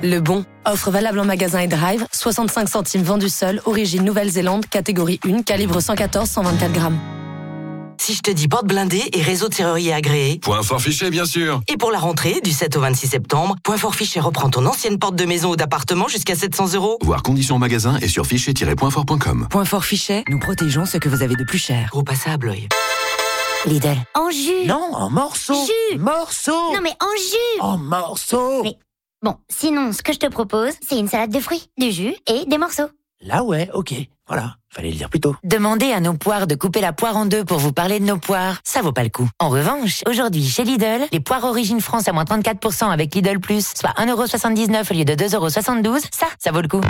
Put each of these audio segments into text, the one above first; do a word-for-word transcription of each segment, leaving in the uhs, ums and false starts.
Le Bon. Offre valable en magasin et drive, soixante-cinq centimes vendu seul, origine Nouvelle-Zélande, catégorie un, calibre cent quatorze cent vingt-quatre grammes. Si je te dis porte blindée et réseau de serrurier agréé. Point fort Fichet, bien sûr. Et pour la rentrée, du sept au vingt-six septembre, Point fort Fichet reprend ton ancienne porte de maison ou d'appartement jusqu'à sept cents euros. Voir conditions en magasin et sur fichet tiret point fort point com. Point fort Fichet, nous protégeons ce que vous avez de plus cher. Gros passage à Blois. Lidl. En jus. Non, en morceaux. Jus. Morceaux. Non mais en jus. En morceaux. Mais bon, sinon, ce que je te propose, c'est une salade de fruits, du jus et des morceaux. Là ouais, ok. Voilà, fallait le dire plus tôt. Demandez à nos poires de couper la poire en deux pour vous parler de nos poires. Ça vaut pas le coup. En revanche, aujourd'hui, chez Lidl, les poires Origine France à moins trente-quatre pour cent avec Lidl Plus, soit un euro soixante-dix-neuf au lieu de deux euros soixante-douze, ça, ça vaut le coup.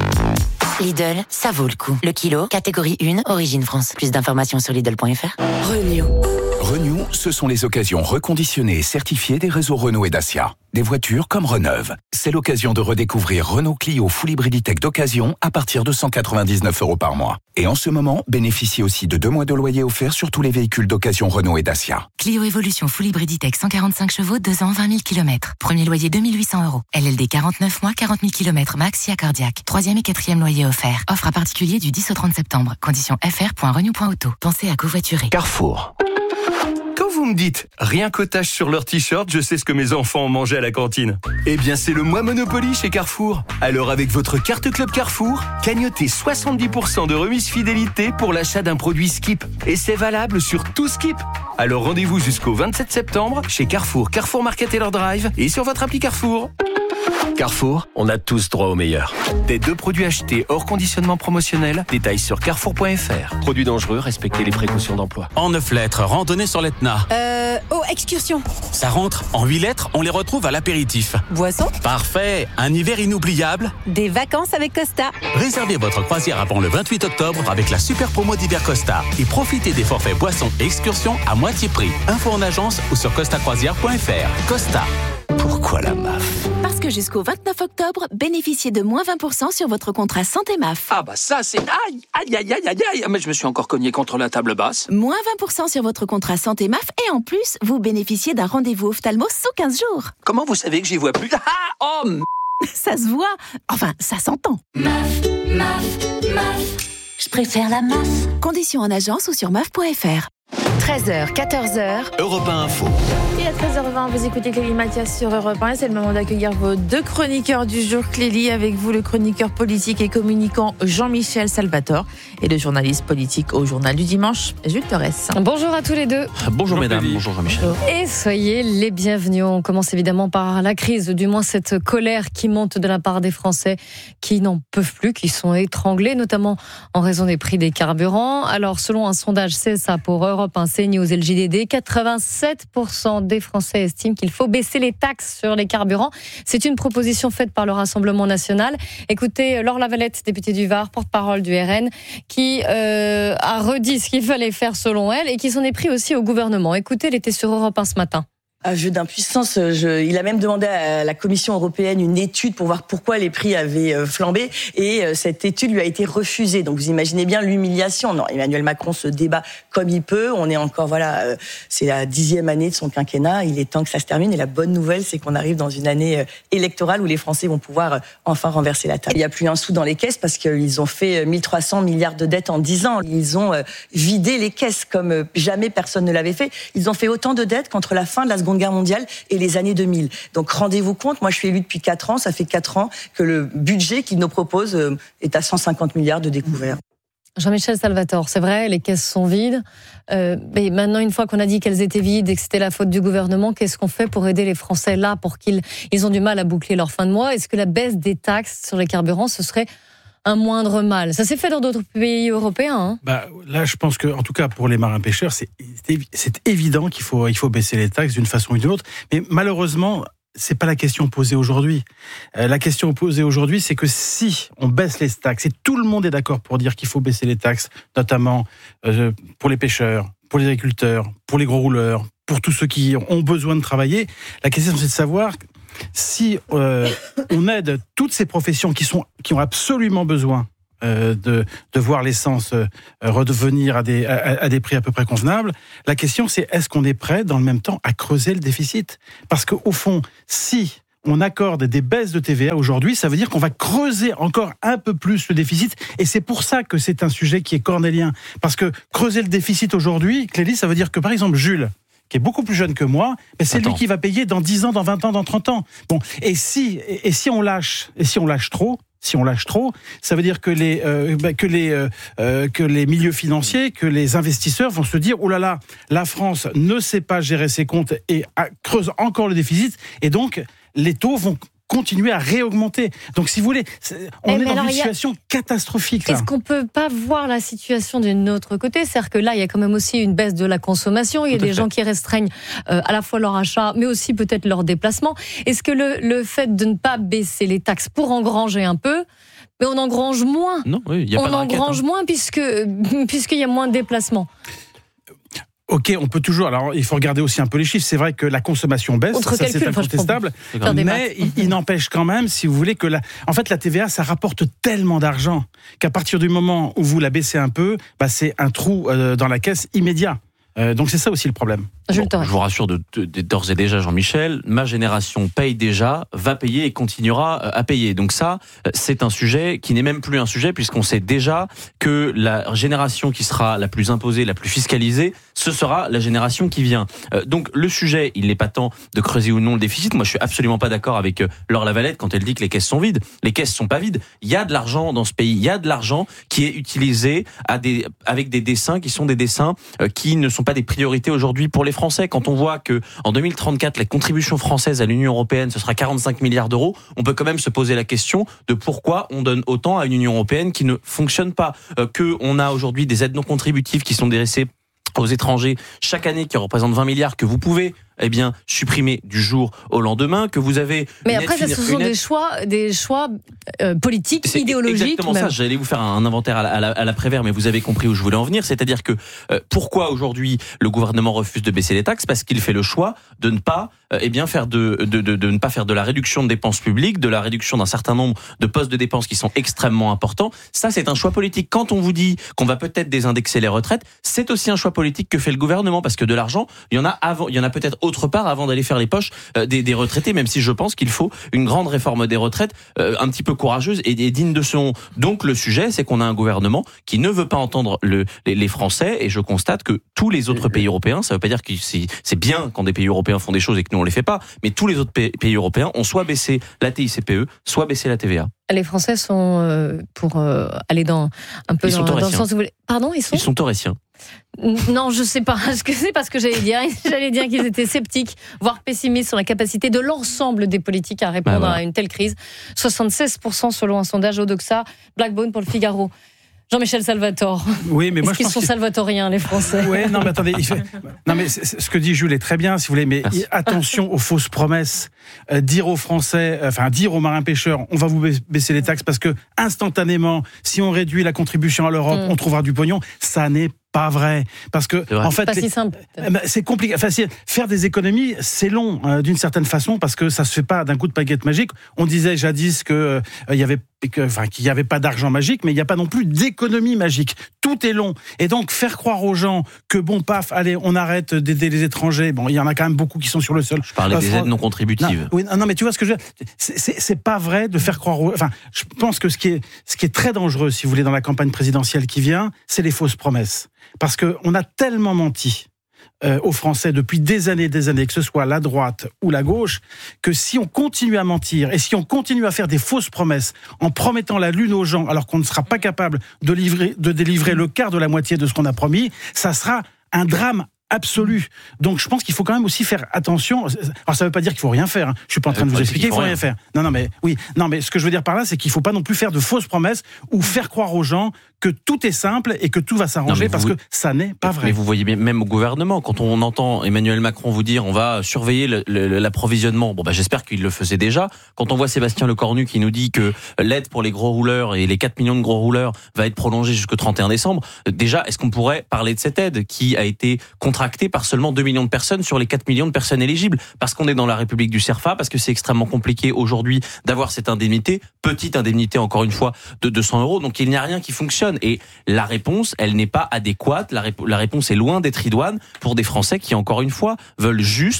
Lidl, ça vaut le coup. Le kilo, catégorie un, Origine France. Plus d'informations sur Lidl point F R. Renew. Renew, ce sont les occasions reconditionnées et certifiées des réseaux Renault et Dacia. Des voitures comme Reneuve. C'est l'occasion de redécouvrir Renault Clio Full Hybriditech d'occasion à partir de cent quatre-vingt-dix-neuf euros par mois. Et en ce moment, bénéficiez aussi de deux mois de loyer offerts sur tous les véhicules d'occasion Renault et Dacia. Clio Evolution Full Hybriditech cent quarante-cinq chevaux, deux ans, vingt mille kilomètres. Premier loyer deux mille huit cents euros. L L D quarante-neuf mois, quarante mille kilomètres max, S I A cardiaque. Troisième et quatrième loyer offert. Offre à particulier du dix au trente septembre. Conditions f r point renew point auto. Pensez à covoiturer. Carrefour. Quand vous me dites rien qu'au tache sur leur t-shirt, je sais ce que mes enfants ont mangé à la cantine. Eh bien, c'est le mois Monopoly chez Carrefour. Alors, avec votre carte Club Carrefour, cagnotez soixante-dix pour cent de remise fidélité pour l'achat d'un produit Skip. Et c'est valable sur tout Skip. Alors, rendez-vous jusqu'au vingt-sept septembre chez Carrefour, Carrefour Market et leur drive et sur votre appli Carrefour. Carrefour, on a tous droit au meilleur. Des deux produits achetés hors conditionnement promotionnel, détails sur carrefour point f r. Produits dangereux, respectez les précautions d'emploi. En neuf lettres, randonnée sur l'Etna. Euh, oh, excursion. Ça rentre. En huit lettres, on les retrouve à l'apéritif. Boisson. Parfait. Un hiver inoubliable. Des vacances avec Costa. Réservez votre croisière avant le vingt-huit octobre avec la super promo d'hiver Costa et profitez des forfaits boissons et excursions à moitié prix. Info en agence ou sur costa croisière point f r. Costa. Pourquoi la M A F ? Parce que jusqu'au vingt-neuf octobre, bénéficiez de moins vingt pour cent sur votre contrat santé M A F. Ah bah ça c'est... Aïe, aïe, aïe, aïe, aïe, aïe. Mais je me suis encore cogné contre la table basse. Moins vingt pour cent sur votre contrat santé M A F et en plus, vous bénéficiez d'un rendez-vous ophtalmo sous quinze jours. Comment vous savez que j'y vois plus ? Ah, oh m... Ça se voit. Enfin, ça s'entend. M A F, M A F, M A F. Je préfère la M A F. Conditions en agence ou sur M A F point F R. treize heures, quatorze heures. Europe un Info. Et à treize heures vingt, vous écoutez Clélie Mathias sur Europe un. C'est le moment d'accueillir vos deux chroniqueurs du jour. Clélie, avec vous, le chroniqueur politique et communicant Jean-Michel Salvatore et le journaliste politique au Journal du Dimanche, Jules Torres. Bonjour à tous les deux. Bonjour, bonjour mesdames, Clélie. Bonjour Jean-Michel. Et soyez les bienvenus. On commence évidemment par la crise, du moins cette colère qui monte de la part des Français qui n'en peuvent plus, qui sont étranglés, notamment en raison des prix des carburants. Alors, selon un sondage C S A pour Europe un, CNews et le J D D, quatre-vingt-sept pour cent des Français estiment qu'il faut baisser les taxes sur les carburants. C'est une proposition faite par le Rassemblement national. Écoutez Laure Lavalette, députée du Var, porte-parole du R N, qui euh, a redit ce qu'il fallait faire selon elle et qui s'en est pris aussi au gouvernement. Écoutez, elle était sur Europe un ce matin. Un jeu d'impuissance. Je, il a même demandé à la Commission européenne une étude pour voir pourquoi les prix avaient flambé, et cette étude lui a été refusée. Donc vous imaginez bien l'humiliation. Non, Emmanuel Macron se débat comme il peut. On est encore, voilà, c'est la dixième année de son quinquennat. Il est temps que ça se termine. Et la bonne nouvelle, c'est qu'on arrive dans une année électorale où les Français vont pouvoir enfin renverser la table. Il n'y a plus un sou dans les caisses parce qu'ils ont fait mille trois cents milliards de dettes en dix ans. Ils ont vidé les caisses comme jamais personne ne l'avait fait. Ils ont fait autant de dettes qu'entre la fin de la Seconde Guerre mondiale et les années deux mille. Donc rendez-vous compte, moi je suis élu depuis quatre ans, ça fait quatre ans que le budget qu'ils nous proposent est à cent cinquante milliards de découvert. Jean-Michel Salvatore, c'est vrai, les caisses sont vides. Euh, mais maintenant, une fois qu'on a dit qu'elles étaient vides et que c'était la faute du gouvernement, qu'est-ce qu'on fait pour aider les Français là, pour qu'ils ils ont du mal à boucler leur fin de mois ? Est-ce que la baisse des taxes sur les carburants, ce serait un moindre mal ? Ça s'est fait dans d'autres pays européens. Hein. Bah, là, je pense que, en tout cas, pour les marins-pêcheurs, c'est, c'est évident qu'il faut, il faut baisser les taxes d'une façon ou d'une autre. Mais malheureusement, c'est pas la question posée aujourd'hui. Euh, la question posée aujourd'hui, c'est que si on baisse les taxes, et tout le monde est d'accord pour dire qu'il faut baisser les taxes, notamment euh, pour les pêcheurs, pour les agriculteurs, pour les gros rouleurs, pour tous ceux qui ont besoin de travailler, la question c'est de savoir si euh, on aide toutes ces professions qui sont qui ont absolument besoin euh, de de voir l'essence euh, redevenir à des à, à des prix à peu près convenables. La question c'est est-ce qu'on est prêt dans le même temps à creuser le déficit ? Parce que au fond, si on accorde des baisses de T V A aujourd'hui, ça veut dire qu'on va creuser encore un peu plus le déficit. Et c'est pour ça que c'est un sujet qui est cornélien. Parce que creuser le déficit aujourd'hui, Clélie, ça veut dire que par exemple Jules, qui est beaucoup plus jeune que moi, mais c'est Attends. lui qui va payer dans dix ans, dans vingt ans, dans trente ans. Bon, et si, et, et si on lâche, et si on lâche trop, Si on lâche trop, ça veut dire que les euh, bah, que les euh, que les milieux financiers, que les investisseurs vont se dire oh là là, la France ne sait pas gérer ses comptes et a, creuse encore le déficit, et donc les taux vont continuer à réaugmenter. Donc, si vous voulez, on mais est dans alors, une situation a... catastrophique. Là. Est-ce qu'on peut pas voir la situation d'un autre côté ? C'est-à-dire que là, il y a quand même aussi une baisse de la consommation. Il y a Tout des gens qui restreignent euh, à la fois leur achat, mais aussi peut-être leur déplacement. Est-ce que le, le fait de ne pas baisser les taxes pour engranger un peu, mais on engrange moins. Non, oui, y a on pas de raquette, engrange hein. moins puisque puisqu'il y a moins de déplacements. Ok, on peut toujours. Alors, il faut regarder aussi un peu les chiffres. C'est vrai que la consommation baisse, Autre ça calcul, c'est incontestable. Enfin, mais il, il n'empêche quand même, si vous voulez, que la. En fait, la T V A, ça rapporte tellement d'argent qu'à partir du moment où vous la baissez un peu, bah, c'est un trou euh, dans la caisse immédiat. Euh, donc c'est ça aussi le problème. Bon, je vous rassure de, de, de, d'ores et déjà, Jean-Michel, ma génération paye déjà, va payer et continuera à payer. Donc ça, c'est un sujet qui n'est même plus un sujet, puisqu'on sait déjà que la génération qui sera la plus imposée, la plus fiscalisée, ce sera la génération qui vient. Donc le sujet, il n'est pas tant de creuser ou non le déficit. Moi, je suis absolument pas d'accord avec Laure Lavalette quand elle dit que les caisses sont vides. Les caisses sont pas vides. Il y a de l'argent dans ce pays. Il y a de l'argent qui est utilisé à des, avec des dessins qui sont des dessins qui ne sont pas des priorités aujourd'hui pour les Français. Quand on voit que en deux mille trente-quatre, les contributions françaises à l'Union européenne, ce sera quarante-cinq milliards d'euros, on peut quand même se poser la question de pourquoi on donne autant à une Union européenne qui ne fonctionne pas. Euh, que on a aujourd'hui des aides non contributives qui sont délaissées aux étrangers chaque année, qui représentent vingt milliards, que vous pouvez eh bien supprimer du jour au lendemain, que vous avez. Mais après, ça, ce sont des choix, des choix euh, politiques, c'est idéologiques. Exactement même. ça. J'allais vous faire un inventaire à la, à la, à la Prévert, mais vous avez compris où je voulais en venir. C'est-à-dire que euh, pourquoi aujourd'hui le gouvernement refuse de baisser les taxes ? Parce qu'il fait le choix de ne pas, euh, eh bien faire de, de, de, de ne pas faire de la réduction de dépenses publiques, de la réduction d'un certain nombre de postes de dépenses qui sont extrêmement importants. Ça, c'est un choix politique. Quand on vous dit qu'on va peut-être désindexer les retraites, c'est aussi un choix politique que fait le gouvernement, parce que de l'argent, il y en a avant, il y en a peut-être autre part avant d'aller faire les poches euh, des, des retraités, même si je pense qu'il faut une grande réforme des retraites euh, un petit peu courageuse et, et digne de ce nom. Donc le sujet, c'est qu'on a un gouvernement qui ne veut pas entendre le, les, les Français, et je constate que tous les autres pays européens, ça ne veut pas dire que c'est, c'est bien quand des pays européens font des choses et que nous on les fait pas, mais tous les autres pays, pays européens ont soit baissé la T I C P E, soit baissé la T V A. Les Français sont, euh, pour euh, aller dans un peu ils dans, sont dans le sens où vous voulez... Pardon, ils sont Ils sont tauréciens. Non, je sais pas ce que c'est, parce que j'allais dire, j'allais dire qu'ils étaient sceptiques, voire pessimistes sur la capacité de l'ensemble des politiques à répondre bah voilà. à une telle crise. soixante-seize pour cent selon un sondage Odoxa, Blackbone pour le Figaro. Jean-Michel Salvatore. Oui, mais moi Est-ce qu'ils sont salvatoriens, les Français ? Oui, non, mais attendez, il fait... non, mais c'est, c'est, ce que dit Jules est très bien, si vous voulez, mais Merci. attention aux fausses promesses. Euh, dire aux Français, euh, enfin, dire aux marins-pêcheurs, on va vous baisser les taxes parce que, instantanément, si on réduit la contribution à l'Europe, mmh. on trouvera du pognon. Ça n'est pas vrai, parce que en fait, c'est pas les, si simple. Bah, c'est compliqué. Enfin, c'est, faire des économies, c'est long euh, d'une certaine façon, parce que ça se fait pas d'un coup de baguette magique. On disait jadis que il euh, y avait, que, enfin, qu'il y avait pas d'argent magique, mais il y a pas non plus d'économie magique. Tout est long, et donc faire croire aux gens que bon, paf, allez, on arrête d'aider les étrangers. Bon, il y en a quand même beaucoup qui sont sur le sol. Je parlais euh, des aides non contributives. Non, oui, non, mais tu vois ce que je veux dire. C'est, c'est, c'est pas vrai de faire croire aux. Enfin, je pense que ce qui est, ce qui est très dangereux, si vous voulez, dans la campagne présidentielle qui vient, c'est les fausses promesses. Parce qu'on a tellement menti euh, aux Français depuis des années et des années, que ce soit la droite ou la gauche, que si on continue à mentir et si on continue à faire des fausses promesses en promettant la lune aux gens alors qu'on ne sera pas capable de, livrer, de délivrer le quart de la moitié de ce qu'on a promis, ça sera un drame absolu. Donc je pense qu'il faut quand même aussi faire attention. Alors ça veut pas dire qu'il faut rien faire. Hein. Je suis pas en train de vous expliquer qu'il faut rien faire. Non, non, mais oui. Non, mais ce que je veux dire par là, c'est qu'il faut pas non plus faire de fausses promesses ou faire croire aux gens que tout est simple et que tout va s'arranger, non, parce vous... que ça n'est pas vrai. Mais vous voyez bien, même au gouvernement, quand on entend Emmanuel Macron vous dire on va surveiller le, le, l'approvisionnement, bon bah j'espère qu'il le faisait déjà. Quand on voit Sébastien Lecornu qui nous dit que l'aide pour les gros rouleurs et les quatre millions de gros rouleurs va être prolongée jusqu'au trente et un décembre, déjà est-ce qu'on pourrait parler de cette aide qui a été contractée par seulement deux millions de personnes sur les quatre millions de personnes éligibles, parce qu'on est dans la République du Cerfa, parce que c'est extrêmement compliqué aujourd'hui d'avoir cette indemnité, petite indemnité encore une fois de deux cents euros, donc il n'y a rien qui fonctionne. Et la réponse, elle n'est pas adéquate. La, rép- la réponse est loin d'être idoine pour des Français qui, encore une fois, veulent juste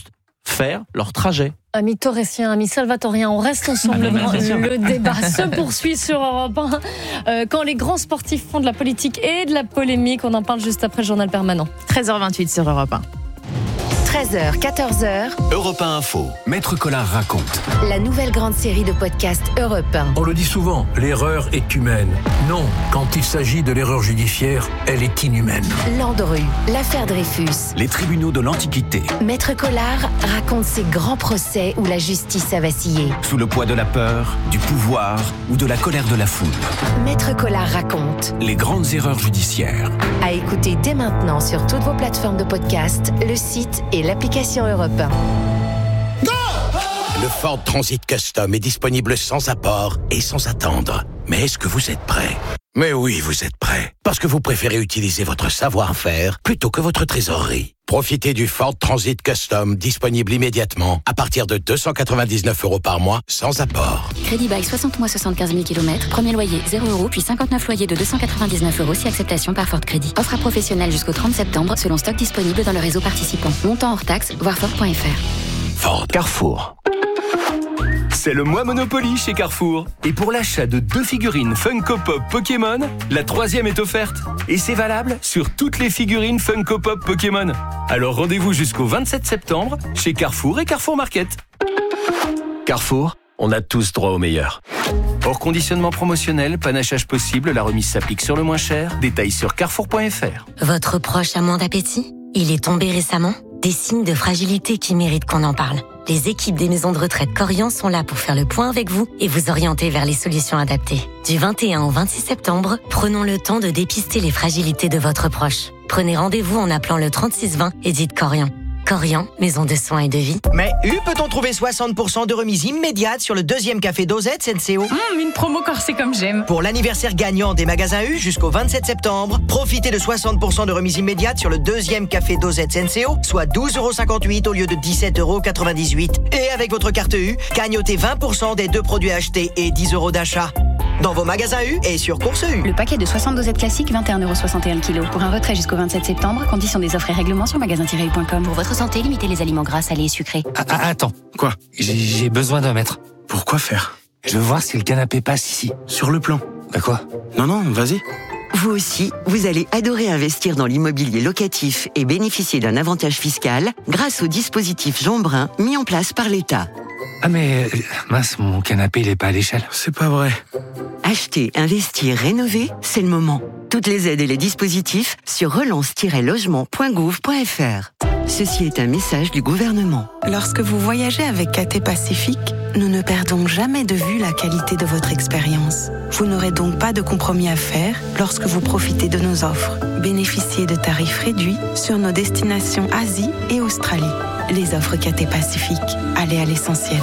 faire leur trajet. Amis torrésiens, amis salvatoriens, on reste ensemble. Ah, le débat se poursuit sur Europe un. Euh, quand les grands sportifs font de la politique et de la polémique, on en parle juste après le journal permanent. treize heures vingt-huit sur Europe un. treize heures, quatorze heures. Europe un Info. Maître Collard raconte. La nouvelle grande série de podcasts Europe un. On le dit souvent, l'erreur est humaine. Non, quand il s'agit de l'erreur judiciaire, elle est inhumaine. Landru, l'affaire Dreyfus. Les tribunaux de l'Antiquité. Maître Collard raconte ces grands procès où la justice a vacillé. Sous le poids de la peur, du pouvoir ou de la colère de la foule. Maître Collard raconte. Les grandes erreurs judiciaires. À écouter dès maintenant sur toutes vos plateformes de podcast, le site et l'application Europe un. Le Ford Transit Custom est disponible sans apport et sans attendre. Mais est-ce que vous êtes prêts ? Mais oui, vous êtes prêts. Parce que vous préférez utiliser votre savoir-faire plutôt que votre trésorerie. Profitez du Ford Transit Custom disponible immédiatement à partir de deux cent quatre-vingt-dix-neuf euros par mois sans apport. Crédit bail soixante mois, soixante-quinze mille kilomètres. Premier loyer zéro euros, puis cinquante-neuf loyers de deux cent quatre-vingt-dix-neuf euros si acceptation par Ford Crédit. Offre à professionnels jusqu'au trente septembre selon stock disponible dans le réseau participant. Montant hors taxe, voir Ford point F R. Ford. Carrefour. C'est le mois Monopoly chez Carrefour. Et pour l'achat de deux figurines Funko Pop Pokémon, la troisième est offerte. Et c'est valable sur toutes les figurines Funko Pop Pokémon. Alors rendez-vous jusqu'au vingt-sept septembre chez Carrefour et Carrefour Market. Carrefour, on a tous droit au meilleur. Hors conditionnement promotionnel, panachage possible, la remise s'applique sur le moins cher. Détails sur carrefour point F R. Votre proche a moins d'appétit ? Il est tombé récemment ? Des signes de fragilité qui méritent qu'on en parle. Les équipes des maisons de retraite Corian sont là pour faire le point avec vous et vous orienter vers les solutions adaptées. Du vingt et un au vingt-six septembre, prenons le temps de dépister les fragilités de votre proche. Prenez rendez-vous en appelant le trente-six vingt et dites Corian. Corian, maison de soins et de vie. Mais U, peut-on trouver soixante pour cent de remise immédiate sur le deuxième café Dosette S N C O? Mmh, une promo corsée comme j'aime. Pour l'anniversaire gagnant des magasins U jusqu'au vingt-sept septembre, profitez de soixante pour cent de remise immédiate sur le deuxième café Dosette S N C O, soit douze euros cinquante-huit au lieu de dix-sept euros quatre-vingt-dix-huit. Et avec votre carte U, gagnotez vingt pour cent des deux produits achetés et dix euros d'achat. Dans vos magasins U et sur Course U. Le paquet de soixante dosettes classiques, vingt et un euros soixante et un le kilo. Pour un retrait jusqu'au vingt-sept septembre, conditions des offres et règlements sur magasin tiret u point com. Pour votre santé, limitez les aliments gras, salés et sucrés. Ah, ah, attends, quoi ? J'ai, j'ai besoin d'un mètre. Pourquoi faire ? Je veux voir si le canapé passe ici. Sur le plan. Bah quoi ? Non, non, vas-y. Vous aussi, vous allez adorer investir dans l'immobilier locatif et bénéficier d'un avantage fiscal grâce au dispositif Jean Brun mis en place par l'État. Ah mais, mince, mon canapé, il est pas à l'échelle. C'est pas vrai. Acheter, investir, rénover, c'est le moment. Toutes les aides et les dispositifs sur relance tiret logement point gouv point F R. Ceci est un message du gouvernement. Lorsque vous voyagez avec Cathay Pacifique, nous ne perdons jamais de vue la qualité de votre expérience. Vous n'aurez donc pas de compromis à faire lorsque vous profitez de nos offres. Bénéficiez de tarifs réduits sur nos destinations Asie et Australie. Les offres Cathay Pacifique, allez à l'essentiel.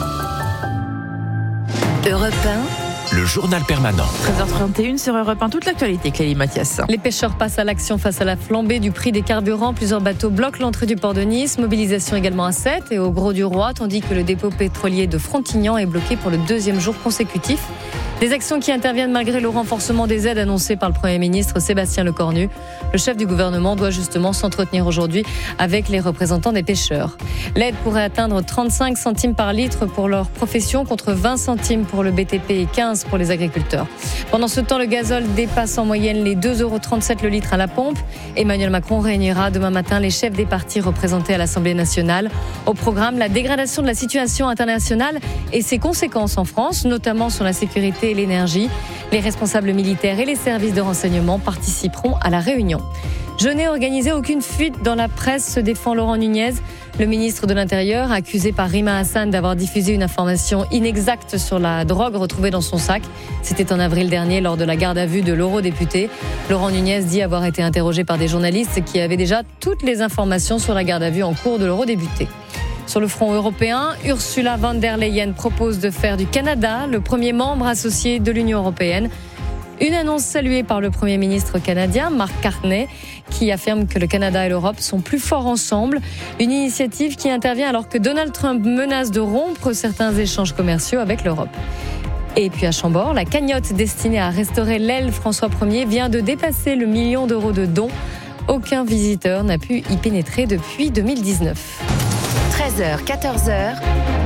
Europe un. Le journal permanent. treize heures trente et une sur Europe un, toute l'actualité, Clélie Mathias. Les pêcheurs passent à l'action face à la flambée du prix des carburants. Plusieurs bateaux bloquent l'entrée du port de Nice. Mobilisation également à Sète et au Gros du Roi, tandis que le dépôt pétrolier de Frontignan est bloqué pour le deuxième jour consécutif. Des actions qui interviennent malgré le renforcement des aides annoncées par le Premier ministre Sébastien Lecornu. Le chef du gouvernement doit justement s'entretenir aujourd'hui avec les représentants des pêcheurs. L'aide pourrait atteindre trente-cinq centimes par litre pour leur profession contre vingt centimes pour le B T P et quinze pour les agriculteurs. Pendant ce temps, le gazole dépasse en moyenne les deux euros trente-sept le litre à la pompe. Emmanuel Macron réunira demain matin les chefs des partis représentés à l'Assemblée nationale. Au programme, la dégradation de la situation internationale et ses conséquences en France, notamment sur la sécurité et l'énergie. Les responsables militaires et les services de renseignement participeront à la réunion. Je n'ai organisé aucune fuite dans la presse, se défend Laurent Nunez. Le ministre de l'Intérieur, accusé par Rima Hassan d'avoir diffusé une information inexacte sur la drogue retrouvée dans son sac. C'était en avril dernier lors de la garde à vue de l'eurodéputé. Laurent Nunez dit avoir été interrogé par des journalistes qui avaient déjà toutes les informations sur la garde à vue en cours de l'eurodéputé. Sur le front européen, Ursula von der Leyen propose de faire du Canada le premier membre associé de l'Union européenne. Une annonce saluée par le Premier ministre canadien, Mark Carney, qui affirme que le Canada et l'Europe sont plus forts ensemble. Une initiative qui intervient alors que Donald Trump menace de rompre certains échanges commerciaux avec l'Europe. Et puis à Chambord, la cagnotte destinée à restaurer l'aile François Ier vient de dépasser le million d'euros de dons. Aucun visiteur n'a pu y pénétrer depuis deux mille dix-neuf. treize heures, quatorze heures.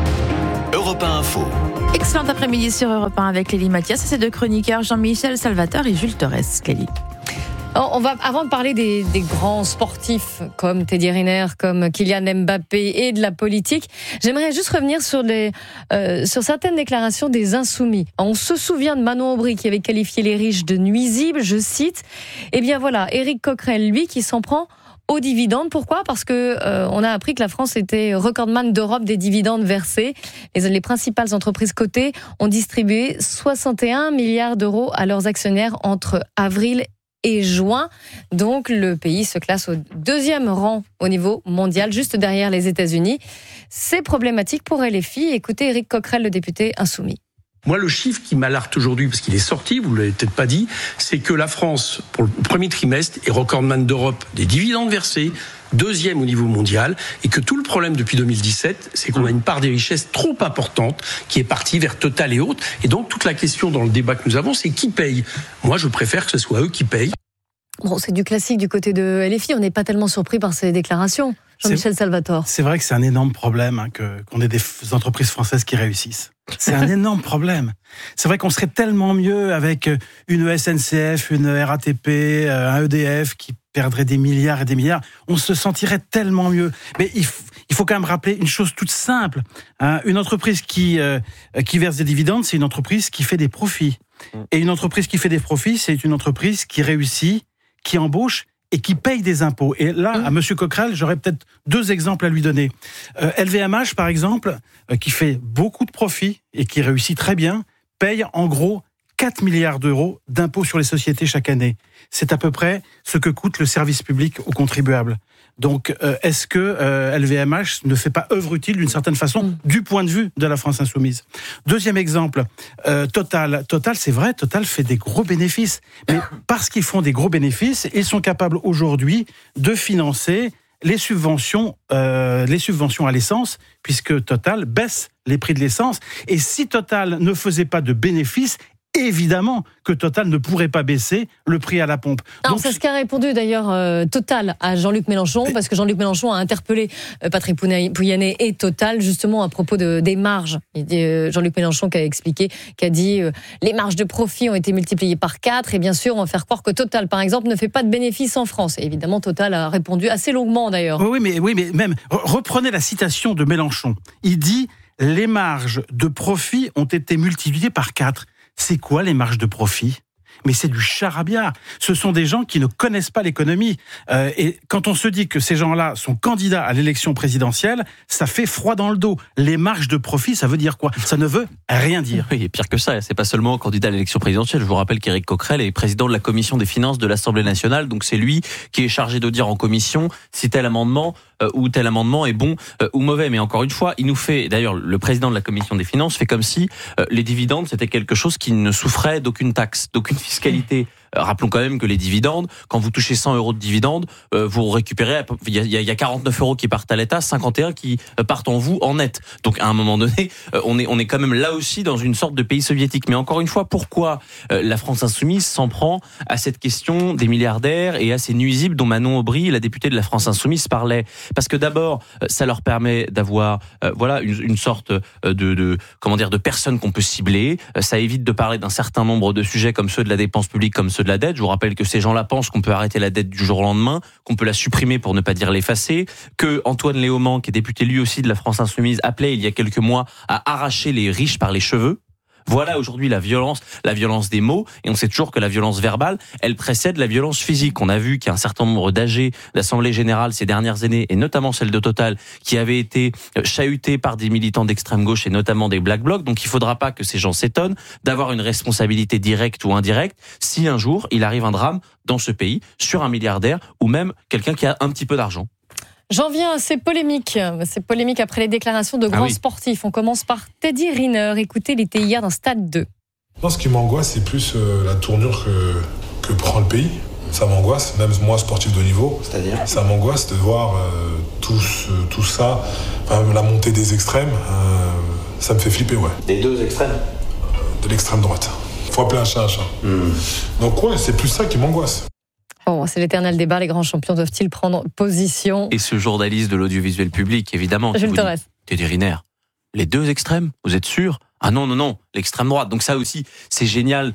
Europe un Info. Excellent après-midi sur Europe un avec Clélie Mathias et ses deux chroniqueurs Jean-Michel Salvatore et Jules Torres. Clélie. On va, avant de parler des, des grands sportifs comme Teddy Riner, comme Kylian Mbappé et de la politique, j'aimerais juste revenir sur, les, euh, sur certaines déclarations des Insoumis. On se souvient de Manon Aubry qui avait qualifié les riches de nuisibles, je cite. Eh bien voilà, Éric Coquerel, lui, qui s'en prend aux dividendes. Pourquoi ? Parce que euh, on a appris que la France était recordman d'Europe des dividendes versés. Les, les principales entreprises cotées ont distribué soixante et un milliards d'euros à leurs actionnaires entre avril et juin. Donc le pays se classe au deuxième rang au niveau mondial, juste derrière les États-Unis. C'est problématique pour L F I. Écoutez Éric Coquerel, le député insoumis. Moi, le chiffre qui m'alerte aujourd'hui, parce qu'il est sorti, vous ne l'avez peut-être pas dit, c'est que la France, pour le premier trimestre, est recordman d'Europe des dividendes versés, deuxième au niveau mondial, et que tout le problème depuis deux mille dix-sept, c'est qu'on a une part des richesses trop importante qui est partie vers Total et autres. Et donc, toute la question dans le débat que nous avons, c'est qui paye ? Moi, je préfère que ce soit eux qui payent. Bon, c'est du classique du côté de L F I. On n'est pas tellement surpris par ces déclarations. Jean-Michel Salvatore. C'est vrai que c'est un énorme problème hein, que, qu'on ait des entreprises françaises qui réussissent. C'est un énorme problème. C'est vrai qu'on serait tellement mieux avec une S N C F, une R A T P, un E D F qui perdrait des milliards et des milliards. On se sentirait tellement mieux. Mais il, f- il faut quand même rappeler une chose toute simple. Hein, une entreprise qui, euh, qui verse des dividendes, c'est une entreprise qui fait des profits. Et une entreprise qui fait des profits, c'est une entreprise qui réussit, qui embauche et qui paye des impôts. Et là, à Monsieur Coquerel, j'aurais peut-être deux exemples à lui donner. Euh, L V M H, par exemple, euh, qui fait beaucoup de profits et qui réussit très bien, paye en gros quatre milliards d'euros d'impôts sur les sociétés chaque année. C'est à peu près ce que coûte le service public aux contribuables. Donc, euh, est-ce que euh, L V M H ne fait pas œuvre utile d'une certaine façon mmh. du point de vue de la France insoumise ? Deuxième exemple, euh, Total. Total, c'est vrai, Total fait des gros bénéfices. Mais parce qu'ils font des gros bénéfices, ils sont capables aujourd'hui de financer les subventions, euh, les subventions à l'essence, puisque Total baisse les prix de l'essence. Et si Total ne faisait pas de bénéfices, évidemment que Total ne pourrait pas baisser le prix à la pompe. Non, c'est ce qu'a répondu d'ailleurs euh, Total à Jean-Luc Mélenchon, parce que Jean-Luc Mélenchon a interpellé euh, Patrick Pouyanné et Total justement à propos de, des marges. Il dit, euh, Jean-Luc Mélenchon qui a expliqué, qui a dit euh, les marges de profit ont été multipliées par quatre et bien sûr on va faire croire que Total par exemple ne fait pas de bénéfices en France. Et évidemment Total a répondu assez longuement d'ailleurs. Oui, oui, mais, oui, mais même reprenez la citation de Mélenchon. Il dit les marges de profit ont été multipliées par quatre. C'est quoi les marges de profit ? Mais c'est du charabia. Ce sont des gens qui ne connaissent pas l'économie. Euh, et quand on se dit que ces gens-là sont candidats à l'élection présidentielle, ça fait froid dans le dos. Les marges de profit, ça veut dire quoi ? Ça ne veut rien dire. Oui, et pire que ça, c'est pas seulement candidat à l'élection présidentielle. Je vous rappelle qu'Éric Coquerel est président de la commission des finances de l'Assemblée nationale. Donc c'est lui qui est chargé de dire en commission si tel amendement euh, ou tel amendement est bon euh, ou mauvais. Mais encore une fois, il nous fait, d'ailleurs, le président de la commission des finances fait comme si euh, les dividendes c'était quelque chose qui ne souffrait d'aucune taxe, d'aucune fiscalité. Euh, rappelons quand même que les dividendes, quand vous touchez cent euros de dividendes, euh, vous récupérez, il y, a, il y a quarante-neuf euros qui partent à l'État, cinquante et un qui partent en vous en net. Donc à un moment donné, euh, on est on est quand même là aussi dans une sorte de pays soviétique. Mais encore une fois, pourquoi euh, la France insoumise s'en prend à cette question des milliardaires et à ces nuisibles dont Manon Aubry, la députée de la France insoumise, parlait ? Parce que d'abord, euh, ça leur permet d'avoir euh, voilà une, une sorte de, de comment dire de personnes qu'on peut cibler. Euh, ça évite de parler d'un certain nombre de sujets comme ceux de la dépense publique, comme ceux de la dette. Je vous rappelle que ces gens-là pensent qu'on peut arrêter la dette du jour au lendemain, qu'on peut la supprimer pour ne pas dire l'effacer, que Antoine Léaumont, qui est député lui aussi de la France insoumise, appelait il y a quelques mois à arracher les riches par les cheveux. Voilà aujourd'hui la violence, la violence des mots, et on sait toujours que la violence verbale, elle précède la violence physique. On a vu qu'il y a un certain nombre d'A G d'Assemblée Générale ces dernières années, et notamment celle de Total, qui avait été chahutée par des militants d'extrême gauche et notamment des Black Blocs. Donc il ne faudra pas que ces gens s'étonnent d'avoir une responsabilité directe ou indirecte si un jour il arrive un drame dans ce pays sur un milliardaire ou même quelqu'un qui a un petit peu d'argent. J'en viens à ces polémiques. Ces polémiques après les déclarations de grands ah oui. sportifs. On commence par Teddy Riner. Écoutez, il était hier dans Stade deux. Moi, ce qui m'angoisse, c'est plus euh, la tournure que, que prend le pays. Ça m'angoisse, même moi, sportif de haut niveau. C'est-à-dire ? Ça m'angoisse de voir euh, tout, ce, tout ça, enfin, la montée des extrêmes. Euh, ça me fait flipper, ouais. Des deux extrêmes ? De l'extrême droite. Faut appeler un chat un chat. Mmh. Donc, ouais, c'est plus ça qui m'angoisse. Bon, c'est l'éternel débat. Les grands champions doivent-ils prendre position? Et ce journaliste de l'audiovisuel public, évidemment, Jules Torres. Teddy Riner. Les deux extrêmes, vous êtes sûr? Ah non, non, non, l'extrême droite. Donc ça aussi, c'est génial.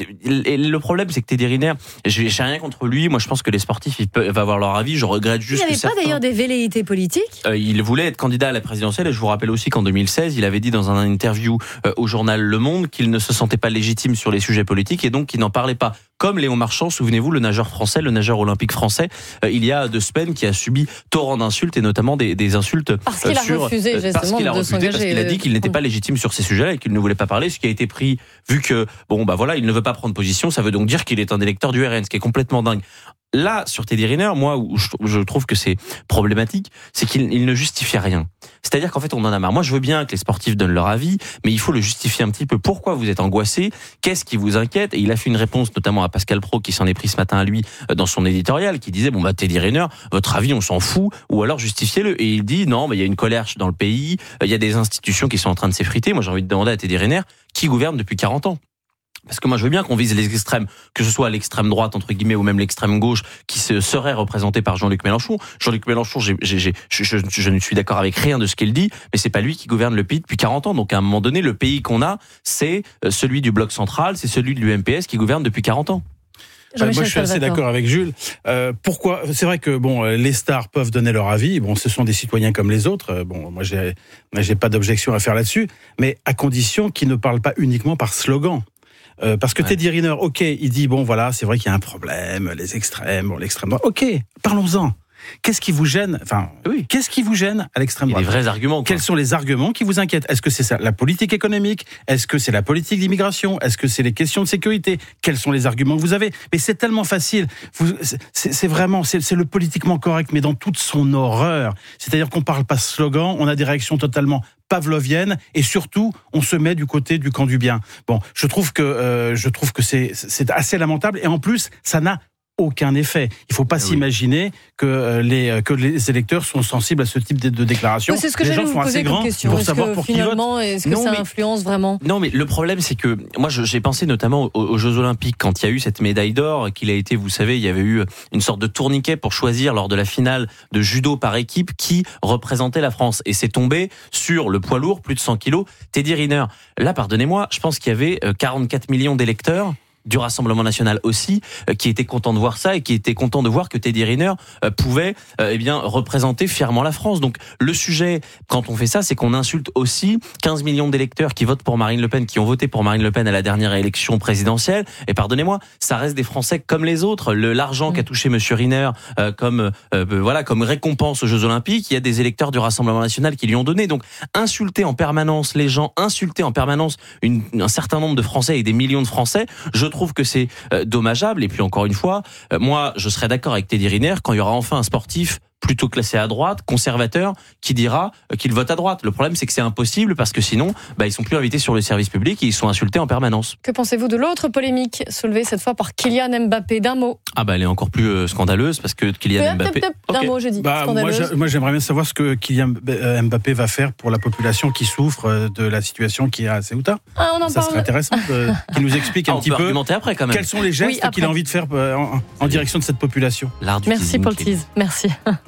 Et le problème, c'est que Teddy Riner, j'ai rien contre lui. Moi, je pense que les sportifs, ils peuvent avoir leur avis. Je regrette juste Il n'y avait que pas certains... d'ailleurs des velléités politiques euh, Il voulait être candidat à la présidentielle. Et je vous rappelle aussi qu'en deux mille seize, il avait dit dans un interview euh, au journal Le Monde qu'il ne se sentait pas légitime sur les sujets politiques et donc qu'il n'en parlait pas. Comme Léon Marchand, souvenez-vous, le nageur français, le nageur olympique français, euh, il y a deux semaines, qui a subi torrent d'insultes et notamment des, des insultes parce qu'il euh, a sur, refusé euh, parce qu'il a refusé, parce qu'il a dit qu'il n'était pas légitime sur ces sujets-là et qu'il ne voulait pas parler. Ce qui a été pris, vu que bon bah voilà, il ne veut pas prendre position, ça veut donc dire qu'il est un électeur du R N, ce qui est complètement dingue. Là, sur Teddy Riner, moi, où je trouve que c'est problématique, c'est qu'il il ne justifie rien. C'est-à-dire qu'en fait, on en a marre. Moi, je veux bien que les sportifs donnent leur avis, mais il faut le justifier un petit peu. Pourquoi vous êtes angoissé? Qu'est-ce qui vous inquiète? Et il a fait une réponse notamment à Pascal Praud, qui s'en est pris ce matin à lui dans son éditorial, qui disait, bon bah Teddy Riner, votre avis, on s'en fout, ou alors justifiez-le. Et il dit, non, bah, il y a une colère dans le pays, il y a des institutions qui sont en train de s'effriter. Moi, j'ai envie de demander à Teddy Riner, qui gouverne depuis quarante ans? Parce que moi, je veux bien qu'on vise les extrêmes, que ce soit l'extrême droite, entre guillemets, ou même l'extrême gauche, qui se serait représentée par Jean-Luc Mélenchon. Jean-Luc Mélenchon, j'ai, j'ai, j'ai, je, je, je ne suis d'accord avec rien de ce qu'il dit, mais c'est pas lui qui gouverne le pays depuis quarante ans. Donc, à un moment donné, le pays qu'on a, c'est celui du bloc central, c'est celui de l'U M P S qui gouverne depuis quarante ans. Moi, je suis assez d'accord avec Jules. Euh, pourquoi? C'est vrai que bon, les stars peuvent donner leur avis. Bon, ce sont des citoyens comme les autres. Bon, moi, j'ai, j'ai pas d'objection à faire là-dessus, mais à condition qu'ils ne parlent pas uniquement par slogan. Euh, parce que ouais. Teddy Riner, ok, il dit bon voilà, c'est vrai qu'il y a un problème, les extrêmes, bon, l'extrême droite. Ok, parlons-en. Qu'est-ce qui vous gêne? Enfin, oui. Qu'est-ce qui vous gêne à l'extrême droite? Il y a des vrais arguments. Quoi. Quels sont les arguments qui vous inquiètent? Est-ce que c'est ça, la politique économique? Est-ce que c'est la politique d'immigration? Est-ce que c'est les questions de sécurité? Quels sont les arguments que vous avez? Mais c'est tellement facile. Vous, c'est, c'est vraiment, c'est, c'est le politiquement correct, mais dans toute son horreur. C'est-à-dire qu'on parle pas slogan, on a des réactions totalement pavlovienne et surtout on se met du côté du camp du bien. Bon, je trouve que euh, je trouve que c'est c'est assez lamentable et en plus ça n'a aucun effet. Il ne faut pas oui. s'imaginer que les que les électeurs sont sensibles à ce type de, de déclaration. Oui, c'est ce que les gens vous sont assez grands question. pour est-ce savoir que, pour qui ils votent. Est-ce que non, ça mais, influence vraiment? Non, mais le problème c'est que moi je, j'ai pensé notamment aux, aux Jeux Olympiques quand il y a eu cette médaille d'or, qu'il a été, vous savez, il y avait eu une sorte de tourniquet pour choisir lors de la finale de judo par équipe qui représentait la France et c'est tombé sur le poids lourd, plus de cent kilos, Teddy Riner. Là, pardonnez-moi, je pense qu'il y avait quarante-quatre millions d'électeurs du Rassemblement National aussi, euh, qui était content de voir ça et qui était content de voir que Teddy Riner euh, pouvait euh, eh bien représenter fièrement la France. Donc le sujet, quand on fait ça, c'est qu'on insulte aussi quinze millions d'électeurs qui votent pour Marine Le Pen, qui ont voté pour Marine Le Pen à la dernière élection présidentielle. Et pardonnez-moi, ça reste des Français comme les autres. Le, l'argent mmh. qu'a touché Monsieur Riner euh, comme euh, voilà comme récompense aux Jeux Olympiques, il y a des électeurs du Rassemblement National qui lui ont donné. Donc insulter en permanence les gens, insulter en permanence une, un certain nombre de Français et des millions de Français, je trouve que c'est euh, dommageable. Et puis encore une fois, euh, moi je serais d'accord avec Teddy Riner quand il y aura enfin un sportif plutôt classé à droite, conservateur, qui dira euh, qu'il vote à droite. Le problème c'est que c'est impossible parce que sinon bah, ils sont plus invités sur le service public et ils sont insultés en permanence. Que pensez-vous de l'autre polémique soulevée cette fois par Kylian Mbappé? D'un mot. Ah bah elle est encore plus euh, scandaleuse parce que Kylian peu, Mbappé... Peu, peu, d'un okay. mot je dis. Bah, moi, j'a, moi j'aimerais bien savoir ce que Kylian Mbappé va faire pour la population qui souffre de la situation qui est à Ceuta. Ah, on en Ça parle. serait intéressant de, qu'il nous explique un ah, petit peu après, quand même. quels sont les gestes oui, qu'il a envie de faire en, en direction de cette population. Merci Paul Thies, merci.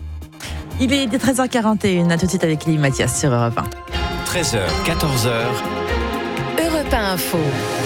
Il est treize heures quarante et une, à tout de suite avec Lily Mathias sur Europe un. treize heures, quatorze heures. Europe un Info.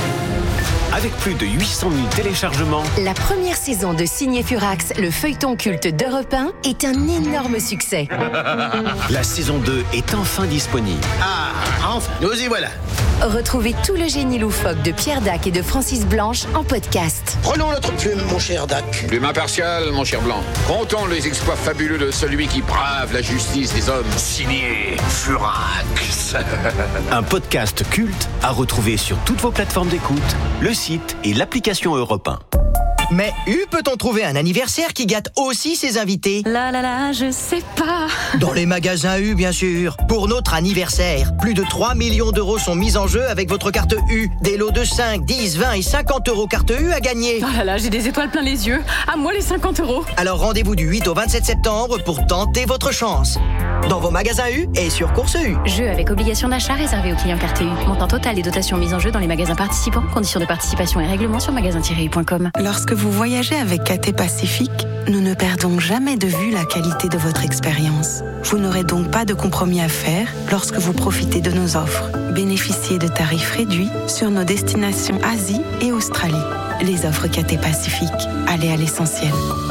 Avec plus de huit cent mille téléchargements, la première saison de Signé Furax, le feuilleton culte d'Europe un, est un énorme succès. La saison deux est enfin disponible. Ah, enfin, nous y voilà. Retrouvez tout le génie loufoque de Pierre Dac et de Francis Blanche en podcast. Prenons notre plume, mon cher Dac. Plume impartiale, mon cher Blanc. Comptons les exploits fabuleux de celui qui brave la justice des hommes. Signé Furax. Un podcast culte à retrouver sur toutes vos plateformes d'écoute, le site et l'application Europe un. Mais U peut-on trouver un anniversaire qui gâte aussi ses invités? Là là là, je sais pas. Dans les magasins U, bien sûr. Pour notre anniversaire, plus de trois millions d'euros sont mis en jeu avec votre carte U. Des lots de cinq, dix, vingt et cinquante euros carte U à gagner. Oh là là, j'ai des étoiles plein les yeux. À moi les cinquante euros. Alors rendez-vous du huit au vingt-sept septembre pour tenter votre chance. Dans vos magasins U et sur Course U. Jeu avec obligation d'achat réservé aux clients carte U. Montant total des dotations mises en jeu dans les magasins participants. Conditions de participation et règlements sur magasin tiret u point com. Lorsque vous voyagez avec Cathay Pacifique, nous ne perdons jamais de vue la qualité de votre expérience. Vous n'aurez donc pas de compromis à faire lorsque vous profitez de nos offres. Bénéficiez de tarifs réduits sur nos destinations Asie et Australie. Les offres Cathay Pacifique. Allez à l'essentiel.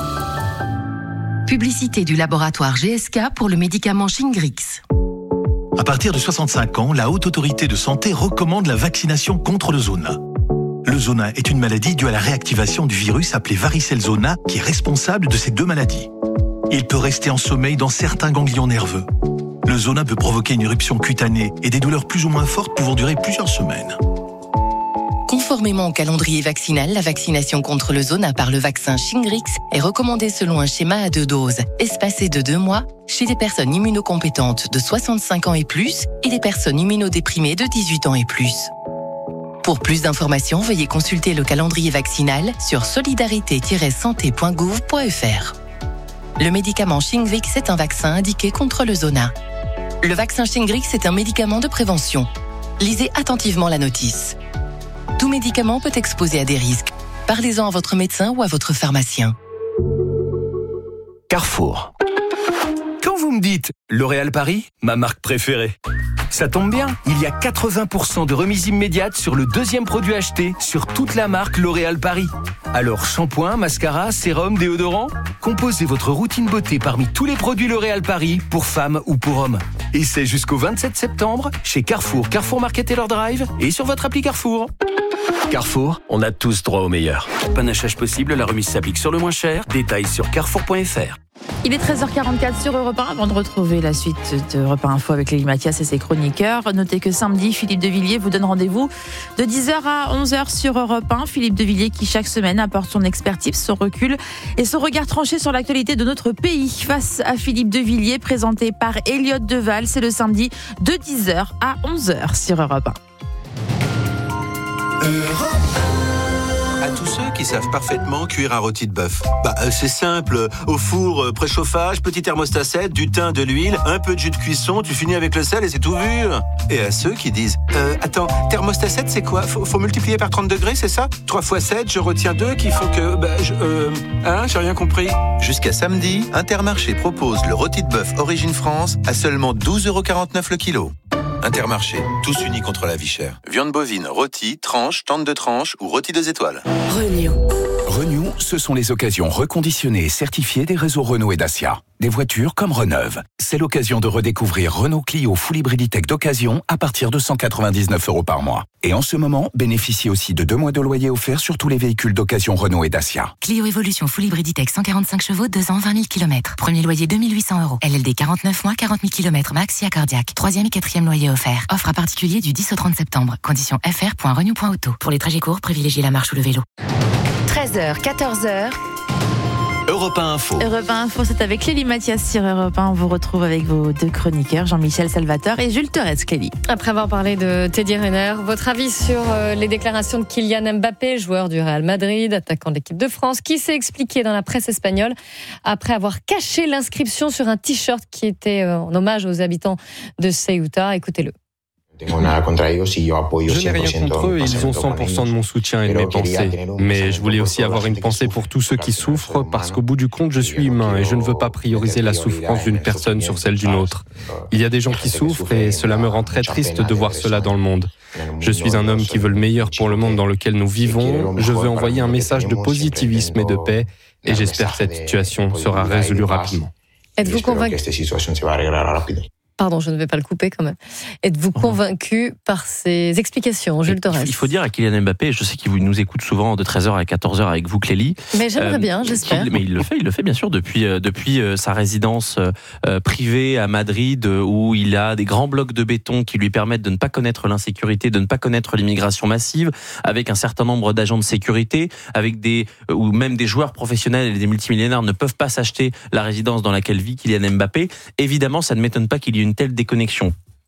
Publicité du laboratoire G S K pour le médicament Shingrix. À partir de soixante-cinq ans, la Haute Autorité de Santé recommande la vaccination contre le zona. Le zona est une maladie due à la réactivation du virus appelé varicelle zona qui est responsable de ces deux maladies. Il peut rester en sommeil dans certains ganglions nerveux. Le zona peut provoquer une éruption cutanée et des douleurs plus ou moins fortes pouvant durer plusieurs semaines. Conformément au calendrier vaccinal, la vaccination contre le zona par le vaccin Shingrix est recommandée selon un schéma à deux doses, espacé de deux mois, chez des personnes immunocompétentes de soixante-cinq ans et plus et des personnes immunodéprimées de dix-huit ans et plus. Pour plus d'informations, veuillez consulter le calendrier vaccinal sur solidarité tiret santé point gouv point f r. Le médicament Shingrix est un vaccin indiqué contre le zona. Le vaccin Shingrix est un médicament de prévention. Lisez attentivement la notice. Tout médicament peut exposer à des risques. Parlez-en à votre médecin ou à votre pharmacien. Carrefour. Quand vous me dites L'Oréal Paris, ma marque préférée, ça tombe bien, il y a quatre-vingts pour cent de remise immédiate sur le deuxième produit acheté sur toute la marque L'Oréal Paris. Alors shampoing, mascara, sérum, déodorant, composez votre routine beauté parmi tous les produits L'Oréal Paris pour femmes ou pour hommes. Et c'est jusqu'au vingt-sept septembre chez Carrefour, Carrefour Market Taylor Drive et sur votre appli Carrefour. Carrefour, on a tous droit au meilleur. Panachage possible, la remise s'applique sur le moins cher. Détails sur carrefour point f r. Il est treize heures quarante-quatre sur Europe un. Avant de retrouver la suite de Europe un Info avec Lélie Mathias et ses chroniqueurs, notez que samedi, Philippe de Villiers vous donne rendez-vous de dix heures à onze heures sur Europe un. Philippe de Villiers qui chaque semaine apporte son expertise, son recul et son regard tranché sur l'actualité de notre pays. Face à Philippe de Villiers, présenté par Elliott Deval, c'est le samedi de dix heures à onze heures sur Europe un. À tous ceux qui savent parfaitement cuire un rôti de bœuf. Bah, euh, c'est simple. Au four, euh, préchauffage, petit thermostat sept, du thym, de l'huile, un peu de jus de cuisson, tu finis avec le sel et c'est tout vu. Et à ceux qui disent, euh, attends, thermostat sept, c'est quoi? faut, faut multiplier par trente degrés, c'est ça? trois fois sept, je retiens deux, qu'il faut que... Bah, je, euh, hein, j'ai rien compris. Jusqu'à samedi, Intermarché propose le rôti de bœuf Origine France à seulement douze euros quarante-neuf le kilo. Intermarché, tous unis contre la vie chère. Viande bovine, rôti, tranche, tente de tranche ou rôti deux étoiles. Renew. Renew, ce sont les occasions reconditionnées et certifiées des réseaux Renault et Dacia. Des voitures comme Reneuve. C'est l'occasion de redécouvrir Renault Clio Full Hybriditech d'occasion à partir de cent quatre-vingt-dix-neuf euros par mois. Et en ce moment, bénéficiez aussi de deux mois de loyer offert sur tous les véhicules d'occasion Renault et Dacia. Clio Evolution Full Hybriditech cent quarante-cinq chevaux, deux ans, vingt mille kilomètres. Premier loyer deux mille huit cents euros. L L D quarante-neuf mois, quarante mille kilomètres max, I A cardiaque. Troisième et quatrième loyer offert. Offre à particulier du dix au trente septembre. Conditions f r point renew point auto. Pour les trajets courts, privilégiez la marche ou le vélo. treize heures, quatorze heures. Europe un Info. Europe un Info, c'est avec Lélie Mathias sur Europe un. On vous retrouve avec vos deux chroniqueurs, Jean-Michel Salvatore et Jules Torres. Lélie. Après avoir parlé de Teddy Riner, votre avis sur les déclarations de Kylian Mbappé, joueur du Real Madrid, attaquant de l'équipe de France, qui s'est expliqué dans la presse espagnole après avoir caché l'inscription sur un t-shirt qui était en hommage aux habitants de Ceuta. Écoutez-le. Je n'ai rien contre eux, ils ont cent pour cent de mon soutien et de mes pensées. Mais je voulais aussi avoir une pensée pour tous ceux qui souffrent, parce qu'au bout du compte, je suis humain et je ne veux pas prioriser la souffrance d'une personne sur celle d'une autre. Il y a des gens qui souffrent et cela me rend très triste de voir cela dans le monde. Je suis un homme qui veut le meilleur pour le monde dans lequel nous vivons. Je veux envoyer un message de positivisme et de paix et j'espère que cette situation sera résolue rapidement. Êtes-vous convaincu ? Pardon, je ne vais pas le couper quand même. Êtes-vous convaincu par ces explications, Jules Torres ? Il faut dire à Kylian Mbappé, je sais qu'il nous écoute souvent de treize heures à quatorze heures avec vous, Clélie. Mais j'aimerais euh, bien, j'espère. Mais il le fait, il le fait bien sûr depuis euh, depuis euh, sa résidence euh, privée à Madrid, euh, où il a des grands blocs de béton qui lui permettent de ne pas connaître l'insécurité, de ne pas connaître l'immigration massive, avec un certain nombre d'agents de sécurité, avec des euh, ou même des joueurs professionnels et des multimillionnaires ne peuvent pas s'acheter la résidence dans laquelle vit Kylian Mbappé. Évidemment, ça ne m'étonne pas qu'il y ait une telle déconnexion.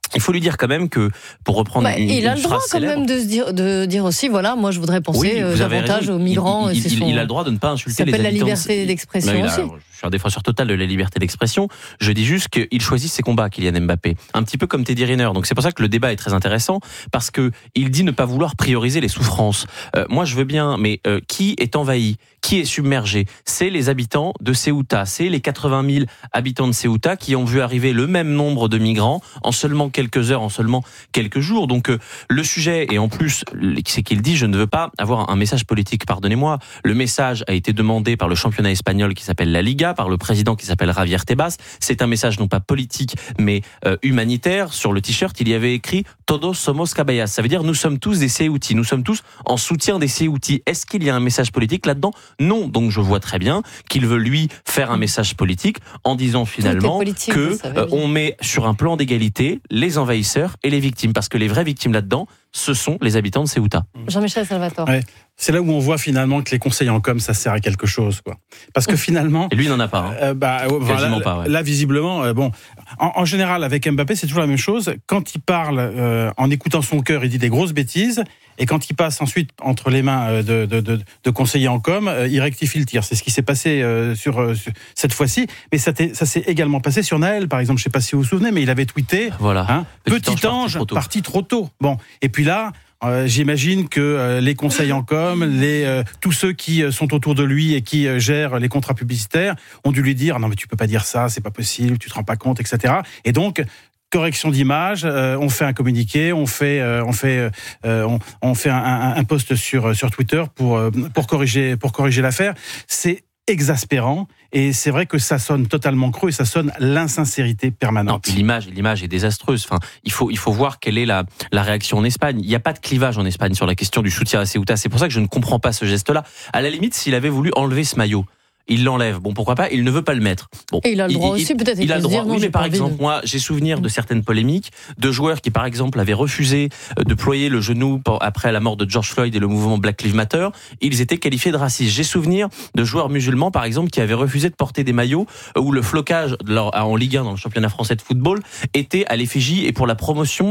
Il faut lui dire quand même que, pour reprendre bah, une, il une a le droit phrase quand célèbre, même de se dire, de dire aussi, voilà, moi je voudrais penser oui, euh, davantage raison. aux migrants. Il, il, c'est il, son... il a le droit de ne pas insulter les habitants. Ça habitants. s'appelle la liberté d'expression il, aussi. A, je suis un défenseur total de la liberté d'expression. Je dis juste qu'il choisit ses combats, Kylian Mbappé. Un petit peu comme Teddy Riner. Donc c'est pour ça que le débat est très intéressant, parce que il dit ne pas vouloir prioriser les souffrances. Euh, moi je veux bien, mais euh, qui est envahi? Qui est submergé? C'est les habitants de Ceuta. C'est les quatre-vingt mille habitants de Ceuta qui ont vu arriver le même nombre de migrants en seulement quelques heures, en seulement quelques jours. Donc euh, le sujet, et en plus, c'est qu'il dit, je ne veux pas avoir un message politique, pardonnez-moi. Le message a été demandé par le championnat espagnol qui s'appelle la Liga, par le président qui s'appelle Javier Tebas. C'est un message non pas politique, mais euh, humanitaire. Sur le t-shirt, il y avait écrit « Todos somos caballas ». Ça veut dire « Nous sommes tous des Ceutis ». Nous sommes tous en soutien des Ceutis. Est-ce qu'il y a un message politique là-dedans? Non. Donc je vois très bien qu'il veut, lui, faire un message politique en disant finalement politique, que euh, on met sur un plan d'égalité les envahisseurs et les victimes. Parce que les vraies victimes là-dedans, ce sont les habitants de Ceuta. Jean-Michel Salvatore. Ouais. C'est là où on voit finalement que les conseils en com, ça sert à quelque chose, quoi. Parce que finalement... Et lui, il n'en a pas. Hein. Euh, bah, voilà, pas, ouais. Là, visiblement, euh, bon... En, en général, avec Mbappé, c'est toujours la même chose. Quand il parle, euh, en écoutant son cœur, il dit des grosses bêtises. Et quand il passe ensuite entre les mains de, de, de, de conseillers en com, euh, il rectifie le tir. C'est ce qui s'est passé euh, sur, euh, sur cette fois-ci. Mais ça, ça s'est également passé sur Naël, par exemple. Je ne sais pas si vous vous souvenez, mais il avait tweeté voilà. hein, Petit, Petit ange, ange parti trop tôt. Bon. Et puis là... Euh, j'imagine que euh, les conseils en com, les, euh, tous ceux qui euh, sont autour de lui et qui euh, gèrent les contrats publicitaires ont dû lui dire non mais tu peux pas dire ça, c'est pas possible, tu te rends pas compte, et cetera. Et donc correction d'image, euh, on fait un communiqué, on fait, euh, on fait, euh, on, on fait un, un, un post sur sur Twitter pour euh, pour corriger pour corriger l'affaire. C'est exaspérant et c'est vrai que ça sonne totalement creux et ça sonne l'insincérité permanente. Non, puis l'image, l'image est désastreuse. Enfin, il faut, il faut voir quelle est la, la réaction en Espagne. Il n'y a pas de clivage en Espagne sur la question du soutien à Ceuta. C'est pour ça que je ne comprends pas ce geste-là. À la limite, s'il avait voulu enlever ce maillot, il l'enlève. Bon, pourquoi pas? Il ne veut pas le mettre. Bon, et il a le droit il, aussi, il, peut-être. Il, il a le droit. Dire, non, oui, mais par exemple, de... moi, j'ai souvenir de certaines polémiques de joueurs qui, par exemple, avaient refusé de ployer le genou après la mort de George Floyd et le mouvement Black Lives Matter. Ils étaient qualifiés de racistes. J'ai souvenir de joueurs musulmans, par exemple, qui avaient refusé de porter des maillots où le flocage en Ligue un dans le championnat français de football était à l'effigie et pour la promotion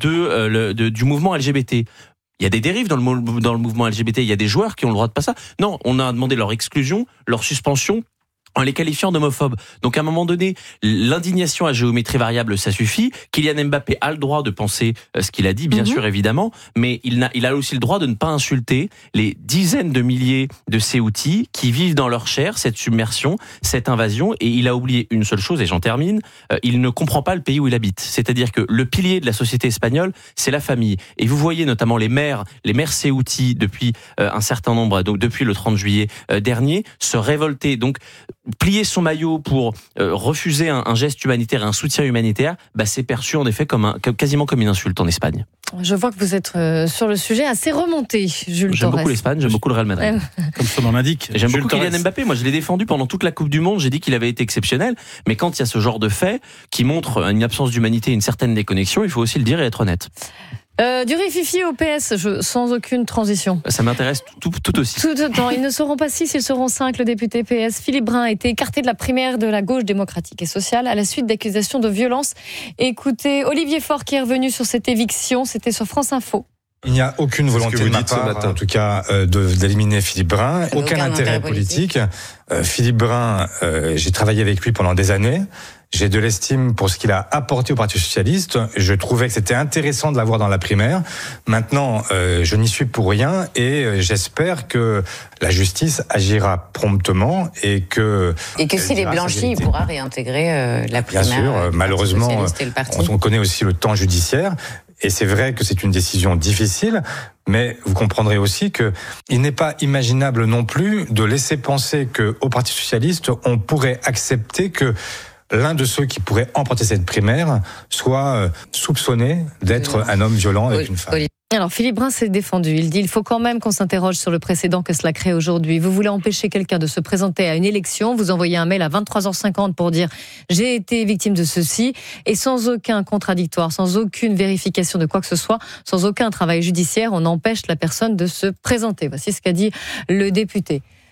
de, de du mouvement L G B T. Il y a des dérives dans le, dans le mouvement L G B T. Il y a des joueurs qui ont le droit de pas ça. Non, on a demandé leur exclusion, leur suspension, en les qualifiant d'homophobes. Donc à un moment donné, l'indignation à géométrie variable, ça suffit. Kylian Mbappé a le droit de penser ce qu'il a dit, bien mm-hmm. sûr, évidemment, mais il a, il a aussi le droit de ne pas insulter les dizaines de milliers de Ceutis qui vivent dans leur chair cette submersion, cette invasion, et il a oublié une seule chose, et j'en termine, euh, il ne comprend pas le pays où il habite. C'est-à-dire que le pilier de la société espagnole, c'est la famille. Et vous voyez notamment les maires, les maires Ceutis depuis euh, un certain nombre, donc depuis le trente juillet euh, dernier, se révolter. Donc, plier son maillot pour euh, refuser un, un geste humanitaire, un soutien humanitaire, bah, c'est perçu en effet comme un, quasiment comme une insulte en Espagne. Je vois que vous êtes euh, sur le sujet assez remonté, Jules J'aime Torres. beaucoup l'Espagne, j'aime beaucoup le Real Madrid. Comme son nom l'indique. J'aime Jules beaucoup Torres. Kylian Mbappé. Moi, je l'ai défendu pendant toute la Coupe du Monde. J'ai dit qu'il avait été exceptionnel. Mais quand il y a ce genre de fait qui montre une absence d'humanité, une certaine déconnexion, il faut aussi le dire et être honnête. Euh, du rififi au P S, je, sans aucune transition. Ça m'intéresse tout, tout, tout aussi. Tout autant. Ils ne seront pas six, ils seront cinq. Le député P S Philippe Brun a été écarté de la primaire de la gauche démocratique et sociale à la suite d'accusations de violence. Écoutez, Olivier Faure qui est revenu sur cette éviction, c'était sur France Info. Il n'y a aucune volonté de ma part, en tout cas, euh, de, d'éliminer Philippe Brun. Aucun, aucun intérêt, intérêt politique. politique. Euh, Philippe Brun, euh, j'ai travaillé avec lui pendant des années. J'ai de l'estime pour ce qu'il a apporté au Parti socialiste. Je trouvais que c'était intéressant de l'avoir dans la primaire. Maintenant, euh, je n'y suis pour rien et j'espère que la justice agira promptement et que... Et que s'il est blanchi, il pourra réintégrer euh, la primaire. Bien sûr, euh, malheureusement, on connaît aussi le temps judiciaire. Et c'est vrai que c'est une décision difficile, mais vous comprendrez aussi que il n'est pas imaginable non plus de laisser penser que au Parti socialiste, on pourrait accepter que l'un de ceux qui pourrait emporter cette primaire soit soupçonné d'être un homme violent avec une femme. Alors Philippe Brun s'est défendu. Il dit il faut quand même qu'on s'interroge sur le précédent que cela crée aujourd'hui. Vous voulez empêcher quelqu'un de se présenter à une élection, vous envoyez un mail à vingt-trois heures cinquante pour dire j'ai été victime de ceci et sans aucun contradictoire, sans aucune vérification de quoi que ce soit, sans aucun travail judiciaire, on empêche la personne de se présenter. Voici ce qu'a dit le député.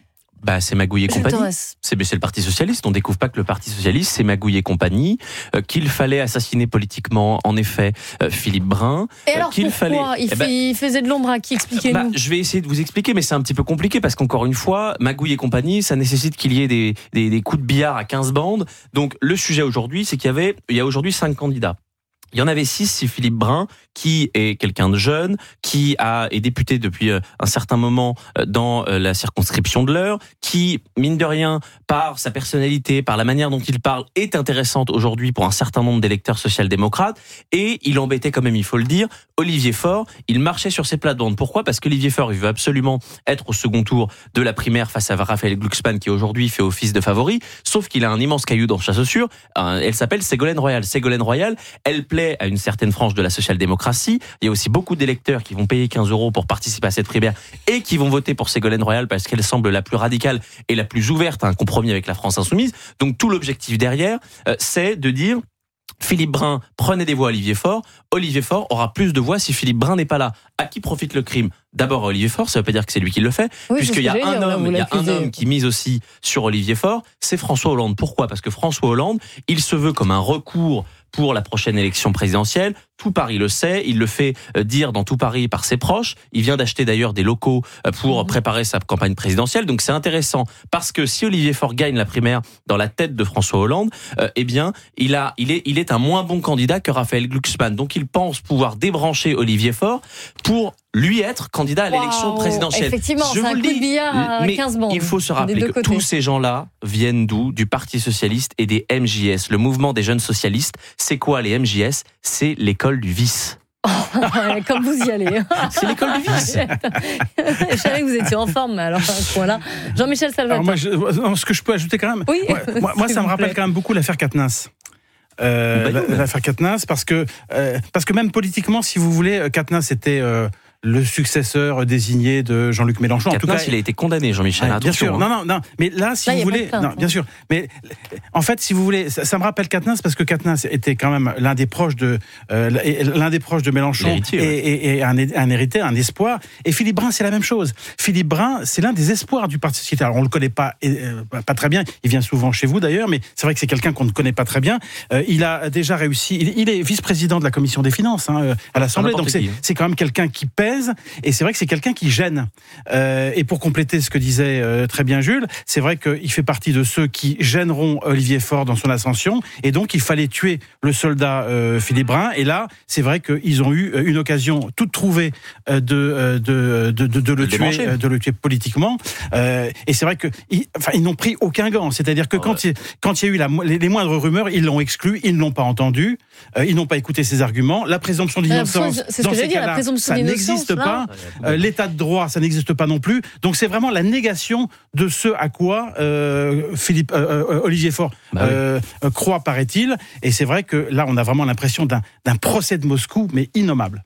Bah, c'est Magouille et compagnie. C'est, c'est le Parti Socialiste. On découvre pas que le Parti Socialiste, c'est Magouille et compagnie, euh, qu'il fallait assassiner politiquement, en effet, euh, Philippe Brun. Et alors, euh, qu'il pourquoi fallait... il, eh fait, ben, il faisait de l'ombre à qui? Expliquez-nous. Bah, je vais essayer de vous expliquer, mais c'est un petit peu compliqué parce qu'encore une fois, Magouille et compagnie, ça nécessite qu'il y ait des, des, des coups de billard à quinze bandes. Donc, le sujet aujourd'hui, c'est qu'il y avait, il y a aujourd'hui cinq candidats. Il y en avait six, c'est Philippe Brun, qui est quelqu'un de jeune, qui a, est député depuis un certain moment dans la circonscription de l'Eure, qui, mine de rien, par sa personnalité, par la manière dont il parle, est intéressante aujourd'hui pour un certain nombre d'électeurs social-démocrates. Et il embêtait quand même, il faut le dire, Olivier Faure. Il marchait sur ses plates-bandes. Pourquoi ? Parce qu'Olivier Faure, il veut absolument être au second tour de la primaire face à Raphaël Glucksmann, qui aujourd'hui fait office de favori. Sauf qu'il a un immense caillou dans sa chaussure. Elle s'appelle Ségolène Royal. Ségolène Royal, elle plaît à une certaine frange de la social-démocratie. Il y a aussi beaucoup d'électeurs qui vont payer quinze euros pour participer à cette primaire et qui vont voter pour Ségolène Royal parce qu'elle semble la plus radicale et la plus ouverte à un compromis avec la France insoumise. Donc tout l'objectif derrière, euh, c'est de dire Philippe Brun, prenez des voix à Olivier Faure. Olivier Faure aura plus de voix si Philippe Brun n'est pas là. À qui profite le crime ? D'abord à Olivier Faure, ça ne veut pas dire que c'est lui qui le fait, oui, puisqu'il y a un dire, homme, il y a un homme qui mise aussi sur Olivier Faure, c'est François Hollande. Pourquoi ? Parce que François Hollande, il se veut comme un recours pour la prochaine élection présidentielle. Tout Paris le sait, il le fait dire dans tout Paris par ses proches. Il vient d'acheter d'ailleurs des locaux pour mmh. préparer sa campagne présidentielle. Donc c'est intéressant parce que si Olivier Faure gagne la primaire dans la tête de François Hollande, euh, eh bien, il a, il est, il est un moins bon candidat que Raphaël Glucksmann. Donc il pense pouvoir débrancher Olivier Faure pour lui être candidat à l'élection wow, présidentielle. Effectivement, Je c'est un coup de billard à quinze bandes. Il faut se rappeler que côtés. tous ces gens-là viennent d'où ? Du Parti Socialiste et des M J S, le mouvement des jeunes socialistes. C'est quoi les M J S ? C'est l'école du vice. Comme vous y allez. C'est l'école du vice. Je savais que vous étiez en forme, mais alors à ce point-là. Jean-Michel Salvatore. Moi, je, non, ce que je peux ajouter quand même, oui, moi, moi, moi ça me rappelle plaît. quand même beaucoup l'affaire Quatennens. Euh, bah, l'affaire Quatennens, parce que euh, parce que même politiquement, si vous voulez, Quatennens était euh, le successeur désigné de Jean-Luc Mélenchon. Quatennens, en tout cas, il a été condamné, Jean-Michel. Ouais, bien sûr. Non, non, non. Mais là, si là, vous voulez, plainte, non, bien sûr. Mais en fait, si vous voulez, ça, ça me rappelle Quatennens parce que Quatennens était quand même l'un des proches de euh, l'un des proches de Mélenchon et, ouais. et, et un, un héritier, un espoir. Et Philippe Brun, c'est la même chose. Philippe Brun, c'est l'un des espoirs du Parti socialiste. Alors, on le connaît pas, euh, pas très bien. Il vient souvent chez vous d'ailleurs, mais c'est vrai que c'est quelqu'un qu'on ne connaît pas très bien. Euh, il a déjà réussi. Il, il est vice-président de la commission des finances hein, à l'Assemblée. Donc c'est, c'est quand même quelqu'un qui pèse. Et c'est vrai que c'est quelqu'un qui gêne. Euh, et pour compléter ce que disait euh, très bien Jules, c'est vrai qu'il fait partie de ceux qui gêneront Olivier Faure dans son ascension. Et donc, il fallait tuer le soldat euh, Philippe Brun. Et là, c'est vrai qu'ils ont eu une occasion toute trouvée euh, de, de, de, de, de, le tuer, euh, de le tuer politiquement. Euh, et c'est vrai qu'ils enfin, ils n'ont pris aucun gant. C'est-à-dire que oh, quand, ouais. il, quand il y a eu la, les, les moindres rumeurs, ils l'ont exclu, ils ne l'ont pas entendu, euh, ils n'ont pas écouté ses arguments. La présomption d'innocence, c'est ce dans que ces dire, cas-là, la ça n'existe là. pas. Euh, l'état de droit, ça n'existe pas non plus. Donc c'est vraiment la négation de ce à quoi euh, Philippe, euh, Olivier Faure bah euh, oui. croit, paraît-il. Et c'est vrai que là, on a vraiment l'impression d'un, d'un procès de Moscou, mais innommable.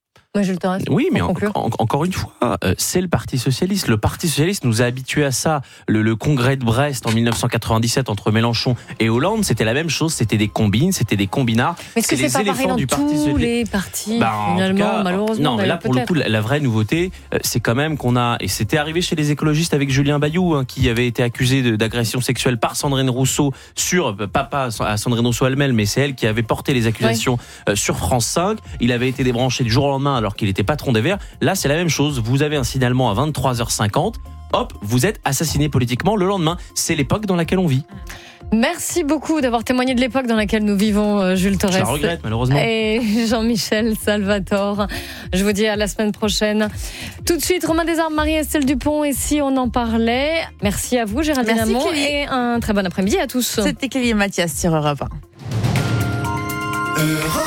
Oui, mais en, en, encore une fois, euh, c'est le Parti Socialiste. Le Parti Socialiste nous a habitués à ça. Le, le congrès de Brest en dix-neuf cent quatre-vingt-dix-sept entre Mélenchon et Hollande, c'était la même chose. C'était des combines, c'était des combinards. Mais est-ce que c'est, c'est pas pareil dans du Parti tous les partis bah, finalement, cas, malheureusement. Non, mais là, pour peut-être. le coup, la, la vraie nouveauté, euh, c'est quand même qu'on a, et c'était arrivé chez les écologistes avec Julien Bayou, hein, qui avait été accusé de, d'agression sexuelle par Sandrine Rousseau sur, euh, pas, pas à Sandrine Rousseau elle-même, mais c'est elle qui avait porté les accusations ouais. euh, sur France cinq. Il avait été débranché du jour au lendemain alors qu'il était patron des Verts. Là, c'est la même chose. Vous avez un signalement à vingt-trois heures cinquante. Hop, vous êtes assassiné politiquement le lendemain. C'est l'époque dans laquelle on vit. Merci beaucoup d'avoir témoigné de l'époque dans laquelle nous vivons, Jules Torres. Je la regrette, malheureusement. Et Jean-Michel Salvatore. Je vous dis à la semaine prochaine. Tout de suite, Romain Desarmes, Marie-Estelle Dupont. Et si on en parlait, merci à vous, Géraldine Amont. Et un très bon après-midi à tous. C'était Kelly et Mathias sur Europe un. Europe.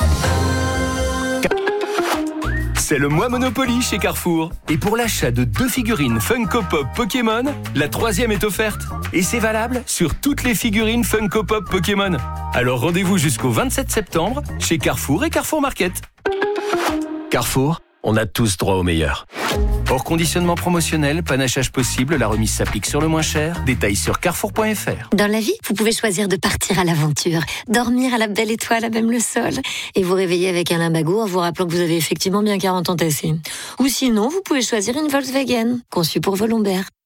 C'est le mois Monopoly chez Carrefour. Et pour l'achat de deux figurines Funko Pop Pokémon, la troisième est offerte. Et c'est valable sur toutes les figurines Funko Pop Pokémon. Alors rendez-vous jusqu'au vingt-sept septembre chez Carrefour et Carrefour Market. Carrefour, on a tous droit au meilleur. Hors conditionnement promotionnel, panachage possible, la remise s'applique sur le moins cher. Détails sur carrefour point f r. Dans la vie, vous pouvez choisir de partir à l'aventure, dormir à la belle étoile à même le sol, et vous réveiller avec un lumbago en vous rappelant que vous avez effectivement bien quarante ans tassés. Ou sinon, vous pouvez choisir une Volkswagen, conçue pour vos lombaires.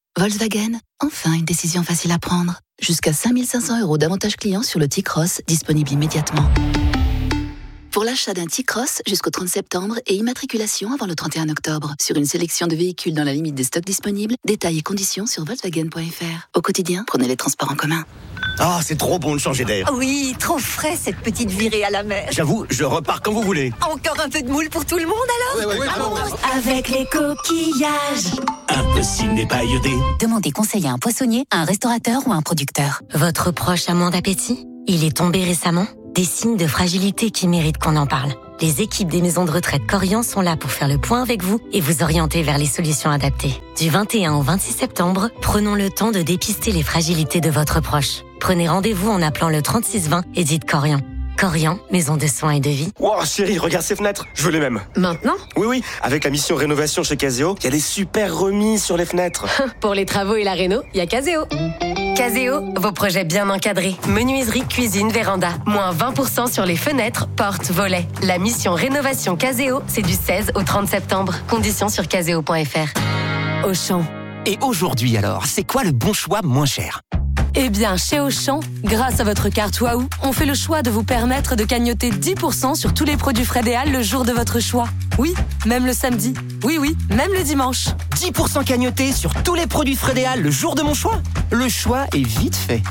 Volkswagen, enfin une décision facile à prendre. Jusqu'à cinq mille cinq cents euros d'avantages clients sur le T-Cross, disponible immédiatement. Pour l'achat d'un T-Cross jusqu'au trente septembre et immatriculation avant le trente et un octobre. Sur une sélection de véhicules dans la limite des stocks disponibles, détails et conditions sur Volkswagen point F R. Au quotidien, prenez les transports en commun. Ah, oh, c'est trop bon de changer d'air. Oui, trop frais cette petite virée à la mer. J'avoue, je repars quand vous voulez. Encore un peu de moule pour tout le monde alors? Ouais, ouais, ah, avec les coquillages. Impossible d'épailloter. Demandez conseil à un poissonnier, à un restaurateur ou à un producteur. Votre proche a moins d'appétit? Il est tombé récemment? Des signes de fragilité qui méritent qu'on en parle. Les équipes des maisons de retraite Corian sont là pour faire le point avec vous et vous orienter vers les solutions adaptées. Du vingt et un au vingt-six septembre, prenons le temps de dépister les fragilités de votre proche. Prenez rendez-vous en appelant le trente-six vingt et dites Corian. Corian, maison de soins et de vie. Wow, chérie, regarde ces fenêtres. Je veux les mêmes. Maintenant? Oui, oui. Avec la mission rénovation chez Caseo, il y a des super remises sur les fenêtres. Pour les travaux et la réno, il y a Caseo. Caseo, vos projets bien encadrés. Menuiserie, cuisine, véranda. Moins vingt pour cent sur les fenêtres, portes, volets. La mission rénovation Caseo, c'est du seize au trente septembre. Conditions sur caseo point F R. Auchan. Et aujourd'hui alors, c'est quoi le bon choix moins cher? Eh bien, chez Auchan, grâce à votre carte Waouh, on fait le choix de vous permettre de cagnoter dix pour cent sur tous les produits Frédéal le jour de votre choix. Oui, même le samedi. Oui, oui, même le dimanche. dix pour cent cagnotés sur tous les produits Frédéal le jour de mon choix. Le choix est vite fait.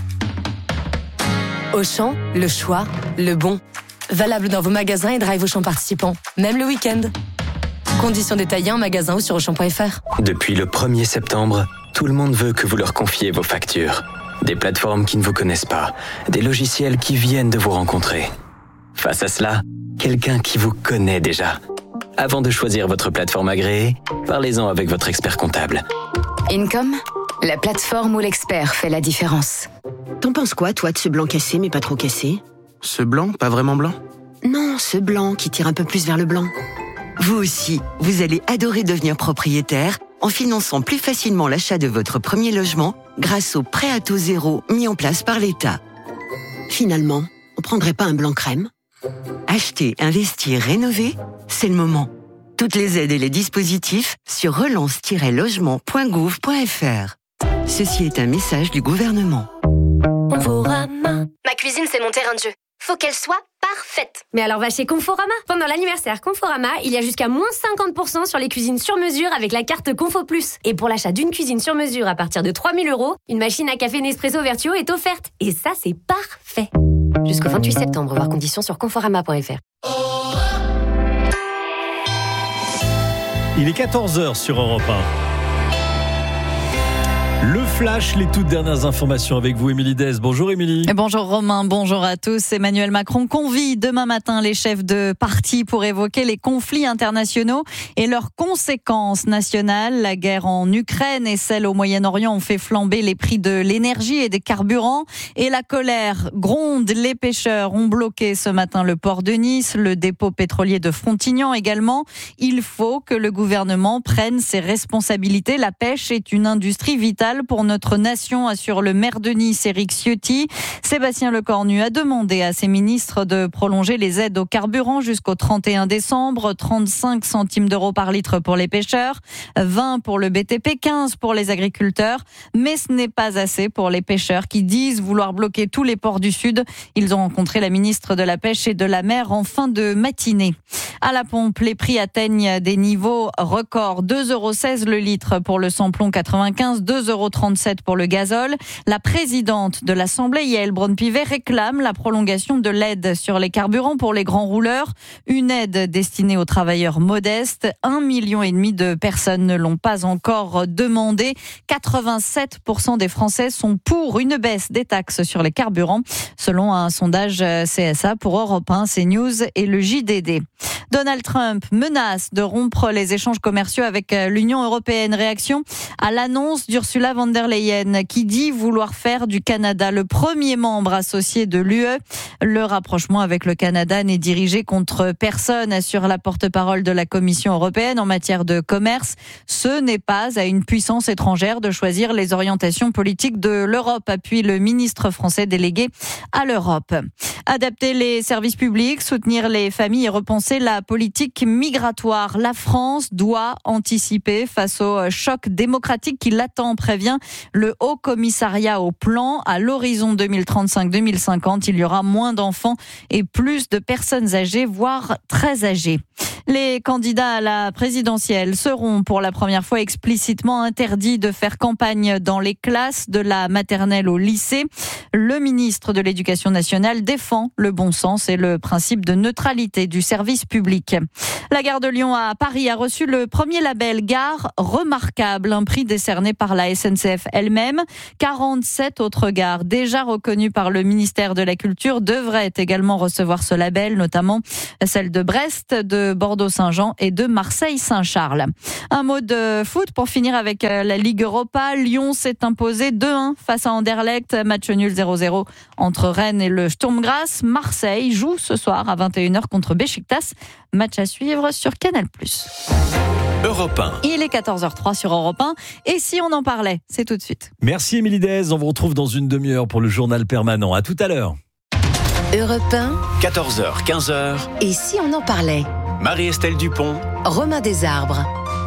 Auchan, le choix, le bon. Valable dans vos magasins et drive Auchan participants. Même le week-end. Conditions détaillées en magasin ou sur auchan point F R. Depuis le premier septembre, tout le monde veut que vous leur confiez vos factures. Des plateformes qui ne vous connaissent pas, des logiciels qui viennent de vous rencontrer. Face à cela, quelqu'un qui vous connaît déjà. Avant de choisir votre plateforme agréée, parlez-en avec votre expert comptable. Income, la plateforme où l'expert fait la différence. T'en penses quoi, toi, de ce blanc cassé mais pas trop cassé? Ce blanc, pas vraiment blanc? Non, ce blanc qui tire un peu plus vers le blanc. Vous aussi, vous allez adorer devenir propriétaire en finançant plus facilement l'achat de votre premier logement grâce au prêt à taux zéro mis en place par l'État. Finalement, on prendrait pas un blanc crème? Acheter, investir, rénover, c'est le moment. Toutes les aides et les dispositifs sur relance tiret logement point gouv point F R. Ceci est un message du gouvernement. Conforama. Ma cuisine, c'est mon terrain de jeu. Faut qu'elle soit parfaite. Mais alors va chez Conforama. Pendant l'anniversaire Conforama, il y a jusqu'à moins cinquante pour cent sur les cuisines sur mesure avec la carte Confo Plus. Et pour l'achat d'une cuisine sur mesure à partir de trois mille euros, une machine à café Nespresso Vertuo est offerte. Et ça, c'est parfait. Jusqu'au vingt-huit septembre, voir conditions sur conforama point F R. Il est quatorze heures sur Europe un. Le flash, les toutes dernières informations avec vous, Émilie Dez. Bonjour Émilie. Bonjour Romain, bonjour à tous. Emmanuel Macron convie demain matin les chefs de parti pour évoquer les conflits internationaux et leurs conséquences nationales. La guerre en Ukraine et celle au Moyen-Orient ont fait flamber les prix de l'énergie et des carburants. Et la colère gronde. Les pêcheurs ont bloqué ce matin le port de Nice, le dépôt pétrolier de Frontignan également. Il faut que le gouvernement prenne ses responsabilités. La pêche est une industrie vitale pour notre nation, assure le maire de Nice, Éric Ciotti. Sébastien Lecornu a demandé à ses ministres de prolonger les aides au carburant jusqu'au trente et un décembre. trente-cinq centimes d'euros par litre pour les pêcheurs, vingt pour le B T P, quinze pour les agriculteurs. Mais ce n'est pas assez pour les pêcheurs qui disent vouloir bloquer tous les ports du Sud. Ils ont rencontré la ministre de la Pêche et de la Mer en fin de matinée. À la pompe, les prix atteignent des niveaux records. deux euros seize le litre pour le samplon quatre-vingt-quinze, deux euros trente-sept pour le gazole. La présidente de l'Assemblée, Yaël Braun-Pivet, réclame la prolongation de l'aide sur les carburants pour les grands rouleurs. Une aide destinée aux travailleurs modestes. Un million et demi de personnes ne l'ont pas encore demandé. quatre-vingt-sept pour cent des Français sont pour une baisse des taxes sur les carburants, selon un sondage C S A pour Europe un, CNews et le J D D. Donald Trump menace de rompre les échanges commerciaux avec l'Union européenne. Réaction à l'annonce d'Ursula von der Leyen qui dit vouloir faire du Canada le premier membre associé de l'U E. Le rapprochement avec le Canada n'est dirigé contre personne, assure la porte-parole de la Commission européenne en matière de commerce. Ce n'est pas à une puissance étrangère de choisir les orientations politiques de l'Europe, appuie le ministre français délégué à l'Europe. Adapter les services publics, soutenir les familles et repenser la politique migratoire. La France doit anticiper face au choc démocratique qui l'attend, prévient prévient le Haut Commissariat au Plan. À l'horizon deux mille trente-cinq deux mille cinquante, il y aura moins d'enfants et plus de personnes âgées, voire très âgées. Les candidats à la présidentielle seront pour la première fois explicitement interdits de faire campagne dans les classes de la maternelle au lycée. Le ministre de l'Éducation nationale défend le bon sens et le principe de neutralité du service public. La gare de Lyon à Paris a reçu le premier label Gare Remarquable, un prix décerné par la S N C F elle-même. quarante-sept autres gares déjà reconnues par le ministère de la Culture devraient également recevoir ce label, notamment celle de Brest, de Bordeaux-Saint-Jean et de Marseille-Saint-Charles. Un mot de foot pour finir avec la Ligue Europa. Lyon s'est imposé deux un face à Anderlecht, match nul zéro zéro entre Rennes et le Sturm Graz. Marseille joue ce soir à vingt et une heures contre Beşiktaş. Match à suivre sur Canal plus. Europe un. Il est quatorze heures trois sur Europe un. Et si on en parlait, c'est tout de suite. Merci Émilie Dez. On vous retrouve dans une demi-heure pour le journal permanent. À tout à l'heure. Europe un. quatorze heures, quinze heures. Et si on en parlait? Marie-Estelle Dupont. Romain Desarbres.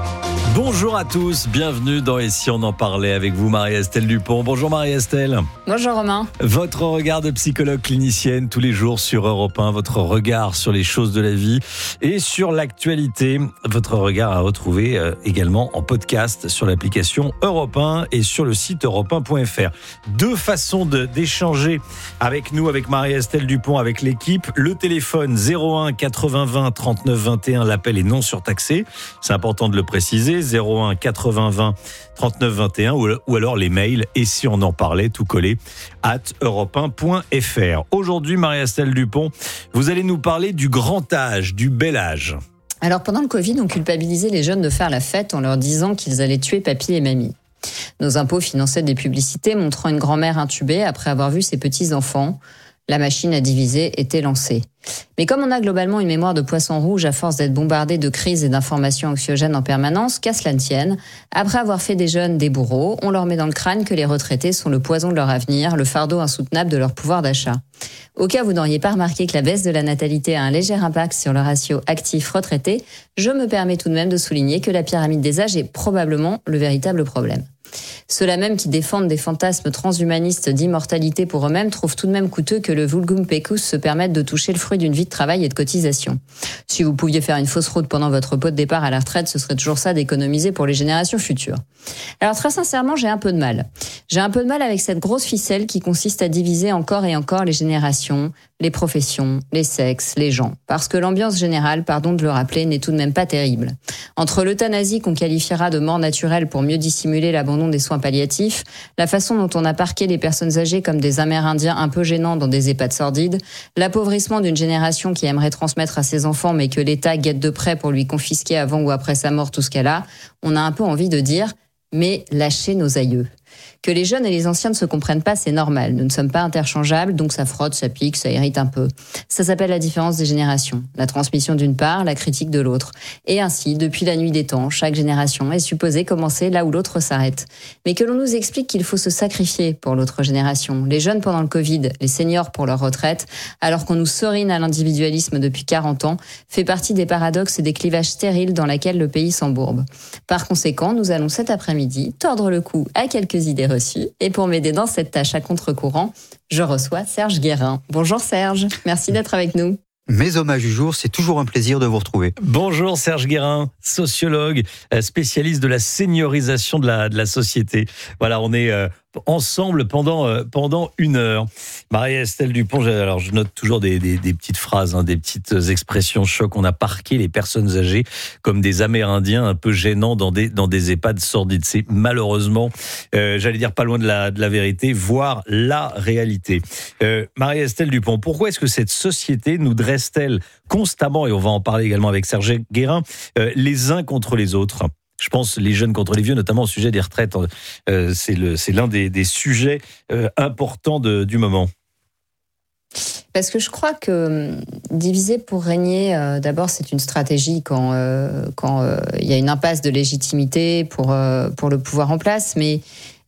Bonjour à tous, bienvenue dans Et si on en parlait avec vous Marie-Estelle Dupont. Bonjour Marie-Estelle. Bonjour Romain. Votre regard de psychologue clinicienne tous les jours sur Europe un, votre regard sur les choses de la vie et sur l'actualité. Votre regard à retrouver également en podcast sur l'application Europe un et sur le site europe un point f r. Deux façons de, d'échanger avec nous, avec Marie-Estelle Dupont, avec l'équipe. Le téléphone zéro un quatre-vingts vingt trente-neuf vingt et un, l'appel est non surtaxé. C'est important de le préciser. zéro un quatre-vingts vingt trente-neuf vingt et un ou alors les mails et si on en parlait tout collé at europe un point f r. Aujourd'hui Marie-Estelle Dupont, vous allez nous parler du grand âge, du bel âge. Alors pendant le Covid, on culpabilisait les jeunes de faire la fête en leur disant qu'ils allaient tuer papy et mamie. Nos impôts finançaient des publicités montrant une grand-mère intubée après avoir vu ses petits-enfants. La machine à diviser était lancée. Mais comme on a globalement une mémoire de poisson rouge à force d'être bombardé de crises et d'informations anxiogènes en permanence, qu'à cela ne tienne, après avoir fait des jeunes des bourreaux, on leur met dans le crâne que les retraités sont le poison de leur avenir, le fardeau insoutenable de leur pouvoir d'achat. Au cas où vous n'auriez pas remarqué que la baisse de la natalité a un léger impact sur le ratio actif-retraité, je me permets tout de même de souligner que la pyramide des âges est probablement le véritable problème. Ceux-là même qui défendent des fantasmes transhumanistes d'immortalité pour eux-mêmes trouvent tout de même coûteux que le vulgum pecus se permette de toucher le fruit d'une vie de travail et de cotisation. Si vous pouviez faire une fausse route pendant votre pot de départ à la retraite, ce serait toujours ça d'économiser pour les générations futures. Alors très sincèrement, j'ai un peu de mal. J'ai un peu de mal avec cette grosse ficelle qui consiste à diviser encore et encore les générations, les professions, les sexes, les gens. Parce que l'ambiance générale, pardon de le rappeler, n'est tout de même pas terrible. Entre l'euthanasie qu'on qualifiera de mort naturelle pour mieux dissimuler l'abandon des soins palliatifs, la façon dont on a parqué les personnes âgées comme des Amérindiens un peu gênants dans des EHPAD sordides, l'appauvrissement d'une génération qui aimerait transmettre à ses enfants mais que l'État guette de près pour lui confisquer avant ou après sa mort tout ce qu'elle a, on a un peu envie de dire « mais lâchez nos aïeux ». Que les jeunes et les anciens ne se comprennent pas, c'est normal. Nous ne sommes pas interchangeables, donc ça frotte, ça pique, ça irrite un peu. Ça s'appelle la différence des générations. La transmission d'une part, la critique de l'autre. Et ainsi, depuis la nuit des temps, chaque génération est supposée commencer là où l'autre s'arrête. Mais que l'on nous explique qu'il faut se sacrifier pour l'autre génération. Les jeunes pendant le Covid, les seniors pour leur retraite, alors qu'on nous sorine à l'individualisme depuis quarante ans, fait partie des paradoxes et des clivages stériles dans lesquels le pays s'embourbe. Par conséquent, nous allons cet après-midi tordre le cou à quelques idées reçues. Et pour m'aider dans cette tâche à contre-courant, je reçois Serge Guérin. Bonjour Serge, merci d'être avec nous. Mes hommages du jour, c'est toujours un plaisir de vous retrouver. Bonjour Serge Guérin, sociologue, spécialiste de la seniorisation de la, de la société. Voilà, on est euh, ensemble pendant, euh, pendant une heure. Marie-Estelle Dupont, alors je note toujours des, des, des petites phrases, hein, des petites expressions choc. On a parqué les personnes âgées comme des Amérindiens un peu gênants dans des, dans des EHPAD sordides. C'est malheureusement, euh, j'allais dire pas loin de la, de la vérité, voire la réalité. Euh, Marie-Estelle Dupont, pourquoi est-ce que cette société nous dresse-t-elle constamment, et on va en parler également avec Serge Guérin, euh, les uns contre les autres ? Je pense les jeunes contre les vieux, notamment au sujet des retraites. Euh, c'est, le, c'est l'un des, des sujets euh, importants de, du moment. Parce que je crois que diviser pour régner, euh, d'abord, c'est une stratégie quand euh, quand euh, il y a une impasse de légitimité pour euh, pour le pouvoir en place, mais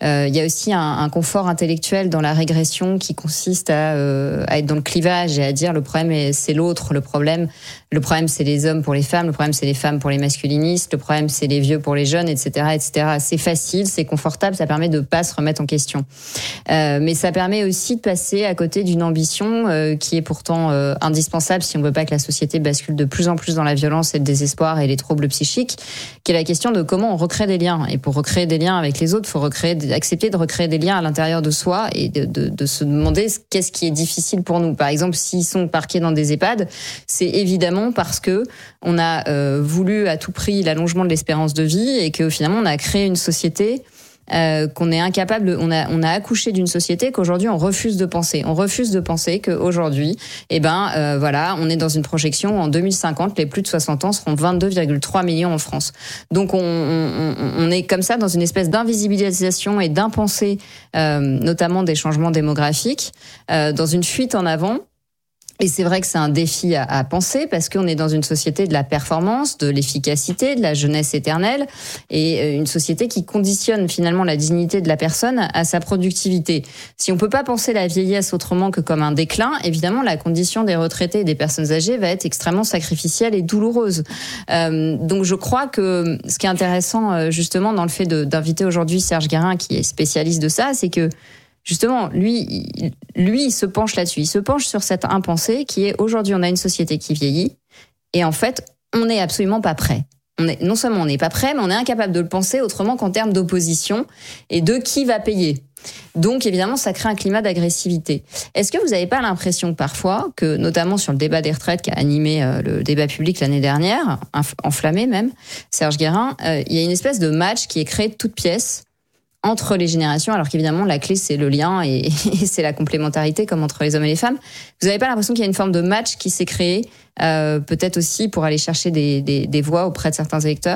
Euh, il y a aussi un, un confort intellectuel dans la régression qui consiste à, euh, à être dans le clivage et à dire le problème est, c'est l'autre, le problème, le problème c'est les hommes pour les femmes, le problème c'est les femmes pour les masculinistes, le problème c'est les vieux pour les jeunes, et cetera, et cetera. C'est facile, c'est confortable, ça permet de pas se remettre en question. Euh, mais ça permet aussi de passer à côté d'une ambition euh, qui est pourtant euh, indispensable si on veut pas que la société bascule de plus en plus dans la violence et le désespoir et les troubles psychiques, qui est la question de comment on recrée des liens. Et pour recréer des liens avec les autres, il faut recréer, accepter de recréer des liens à l'intérieur de soi et de, de, de se demander qu'est-ce qui est difficile pour nous. Par exemple, s'ils sont parqués dans des EHPAD, c'est évidemment parce que on a euh, voulu à tout prix l'allongement de l'espérance de vie et que finalement on a créé une société Euh, qu'on est incapable, on a on a accouché d'une société qu'aujourd'hui on refuse de penser. On refuse de penser qu'aujourd'hui, eh ben euh, voilà, on est dans une projection en deux mille cinquante, les plus de soixante ans seront vingt-deux virgule trois millions en France. Donc on, on, on est comme ça dans une espèce d'invisibilisation et d'impensée, euh, notamment des changements démographiques, euh, dans une fuite en avant. Et c'est vrai que c'est un défi à, à penser parce qu'on est dans une société de la performance, de l'efficacité, de la jeunesse éternelle et une société qui conditionne finalement la dignité de la personne à sa productivité. Si on peut pas penser la vieillesse autrement que comme un déclin, évidemment la condition des retraités et des personnes âgées va être extrêmement sacrificielle et douloureuse. Euh, donc je crois que ce qui est intéressant justement dans le fait de, d'inviter aujourd'hui Serge Guérin qui est spécialiste de ça, c'est que justement, lui, il, lui, il se penche là-dessus. Il se penche sur cette impensée qui est aujourd'hui, on a une société qui vieillit et en fait, on n'est absolument pas prêt. On est, non seulement on n'est pas prêt, mais on est incapable de le penser autrement qu'en termes d'opposition et de qui va payer. Donc, évidemment, ça crée un climat d'agressivité. Est-ce que vous n'avez pas l'impression parfois que, notamment sur le débat des retraites qui a animé euh, le débat public l'année dernière, enflammé même, Serge Guérin, euh, il y a une espèce de match qui est créé de toutes pièces entre les générations, alors qu'évidemment, la clé, c'est le lien et, et c'est la complémentarité, comme entre les hommes et les femmes. Vous n'avez pas l'impression qu'il y a une forme de match qui s'est créé, euh, peut-être aussi pour aller chercher des, des, des voix auprès de certains électeurs ?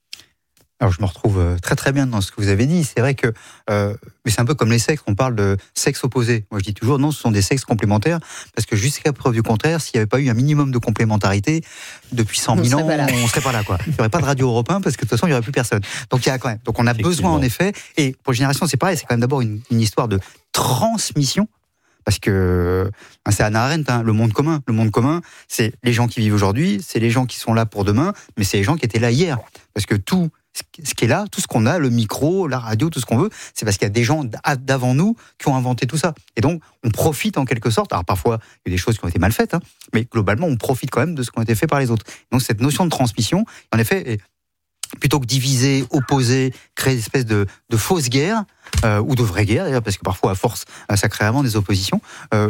Alors je me retrouve très très bien dans ce que vous avez dit. C'est vrai que euh, mais c'est un peu comme les sexes. On parle de sexes opposés. Moi je dis toujours non, ce sont des sexes complémentaires parce que jusqu'à preuve du contraire, s'il n'y avait pas eu un minimum de complémentarité depuis cent mille ans, on serait pas là quoi. Il n'y aurait pas de radio Europe un parce que de toute façon il n'y aurait plus personne. Donc il y a quand même. Donc on a besoin en effet. Et pour les générations c'est pareil. C'est quand même d'abord une, une histoire de transmission. Parce que c'est Hannah Arendt, hein, le monde commun. Le monde commun, c'est les gens qui vivent aujourd'hui, c'est les gens qui sont là pour demain, mais c'est les gens qui étaient là hier. Parce que tout ce qui est là, tout ce qu'on a, le micro, la radio, tout ce qu'on veut, c'est parce qu'il y a des gens d'avant nous qui ont inventé tout ça. Et donc, on profite en quelque sorte. Alors parfois, il y a des choses qui ont été mal faites, hein, mais globalement, on profite quand même de ce qui a été fait par les autres. Donc cette notion de transmission, en effet, plutôt que diviser, opposer, créer une espèce de, de fausse guerre, euh, ou de vraie guerre d'ailleurs, parce que parfois à force ça crée vraiment des oppositions, euh,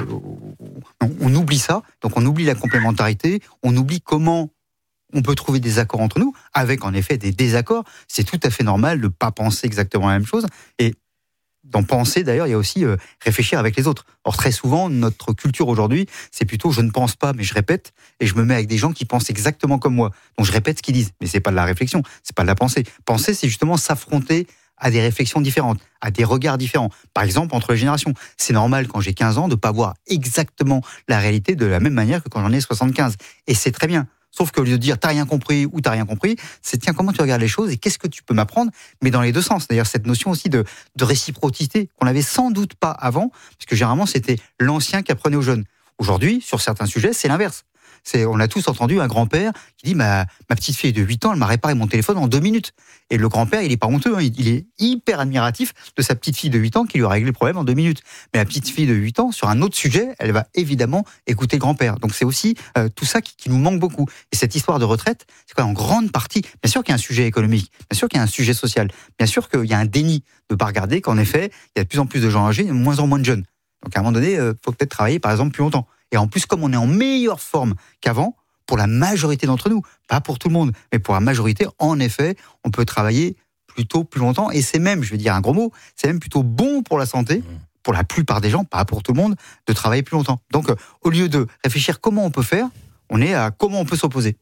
on, on oublie ça, donc on oublie la complémentarité, on oublie comment on peut trouver des accords entre nous, avec en effet des désaccords. C'est tout à fait normal de ne pas penser exactement la même chose, et d'en penser d'ailleurs, il y a aussi euh, réfléchir avec les autres. Or très souvent, notre culture aujourd'hui, c'est plutôt je ne pense pas, mais je répète, et je me mets avec des gens qui pensent exactement comme moi. Donc je répète ce qu'ils disent, mais c'est pas de la réflexion, c'est pas de la pensée. Penser, c'est justement s'affronter à des réflexions différentes, à des regards différents. Par exemple, entre les générations. C'est normal, quand j'ai quinze ans, de ne pas voir exactement la réalité de la même manière que quand j'en ai soixante-quinze. Et c'est très bien. Sauf qu'au lieu de dire t'as rien compris ou t'as rien compris, c'est tiens, comment tu regardes les choses et qu'est-ce que tu peux m'apprendre, mais dans les deux sens. D'ailleurs, cette notion aussi de, de réciprocité qu'on n'avait sans doute pas avant, parce que généralement c'était l'ancien qui apprenait aux jeunes. Aujourd'hui, sur certains sujets, c'est l'inverse. C'est, on a tous entendu un grand-père qui dit ma, ma petite fille de huit ans, elle m'a réparé mon téléphone en deux minutes. Et le grand-père, il est pas honteux, hein, il, il est hyper admiratif de sa petite fille de huit ans qui lui a réglé le problème en deux minutes. Mais la petite fille de huit ans, sur un autre sujet, elle va évidemment écouter le grand-père. Donc c'est aussi euh, tout ça qui, qui nous manque beaucoup. Et cette histoire de retraite, c'est quoi en grande partie, bien sûr qu'il y a un sujet économique, bien sûr qu'il y a un sujet social, bien sûr qu'il y a un déni de pas regarder qu'en effet, il y a de plus en plus de gens âgés et de moins en moins de jeunes. Donc à un moment donné, il euh, faut peut-être travailler par exemple plus longtemps. Et en plus, comme on est en meilleure forme qu'avant, pour la majorité d'entre nous, pas pour tout le monde, mais pour la majorité, en effet, on peut travailler plutôt plus longtemps. Et c'est même, je vais dire un gros mot, c'est même plutôt bon pour la santé, pour la plupart des gens, pas pour tout le monde, de travailler plus longtemps. Donc, euh, au lieu de réfléchir comment on peut faire, on est à comment on peut s'opposer.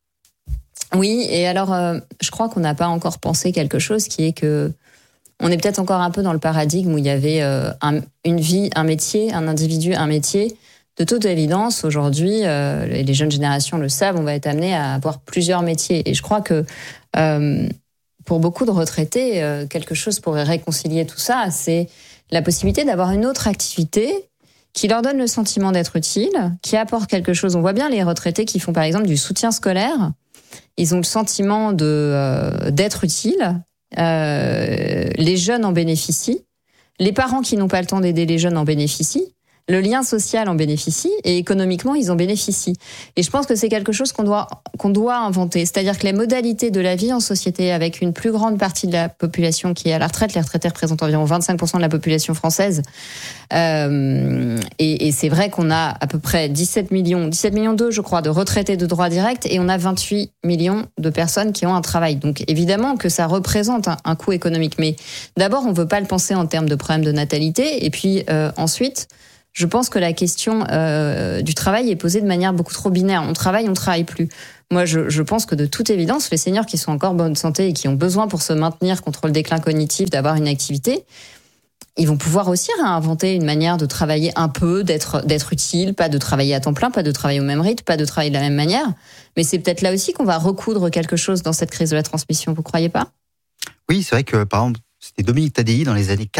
Oui, et alors, euh, je crois qu'on n'a pas encore pensé quelque chose qui est que on est peut-être encore un peu dans le paradigme où il y avait euh, un, une vie, un métier, un individu, un métier. De toute évidence, aujourd'hui, euh, les jeunes générations le savent, on va être amené à avoir plusieurs métiers. Et je crois que euh, pour beaucoup de retraités, euh, quelque chose pourrait réconcilier tout ça, c'est la possibilité d'avoir une autre activité qui leur donne le sentiment d'être utile, qui apporte quelque chose. On voit bien les retraités qui font par exemple du soutien scolaire, ils ont le sentiment de, euh, d'être utiles, euh, les jeunes en bénéficient, les parents qui n'ont pas le temps d'aider les jeunes en bénéficient, le lien social en bénéficie et économiquement, ils en bénéficient. Et je pense que c'est quelque chose qu'on doit, qu'on doit inventer. C'est-à-dire que les modalités de la vie en société, avec une plus grande partie de la population qui est à la retraite, les retraités représentent environ vingt-cinq pour cent de la population française. Euh, et, et c'est vrai qu'on a à peu près dix-sept millions, dix-sept millions deux, je crois, de retraités de droit direct et on a vingt-huit millions de personnes qui ont un travail. Donc évidemment que ça représente un, un coût économique. Mais d'abord, on ne veut pas le penser en termes de problème de natalité. Et puis euh, ensuite, je pense que la question euh, du travail est posée de manière beaucoup trop binaire. On travaille, on ne travaille plus. Moi, je, je pense que de toute évidence, les seniors qui sont encore en bonne santé et qui ont besoin pour se maintenir contre le déclin cognitif d'avoir une activité, ils vont pouvoir aussi réinventer une manière de travailler un peu, d'être, d'être utile, pas de travailler à temps plein, pas de travailler au même rythme, pas de travailler de la même manière. Mais c'est peut-être là aussi qu'on va recoudre quelque chose dans cette crise de la transmission, vous ne croyez pas ? Oui, c'est vrai que, par exemple, c'était Dominique Tadei dans les années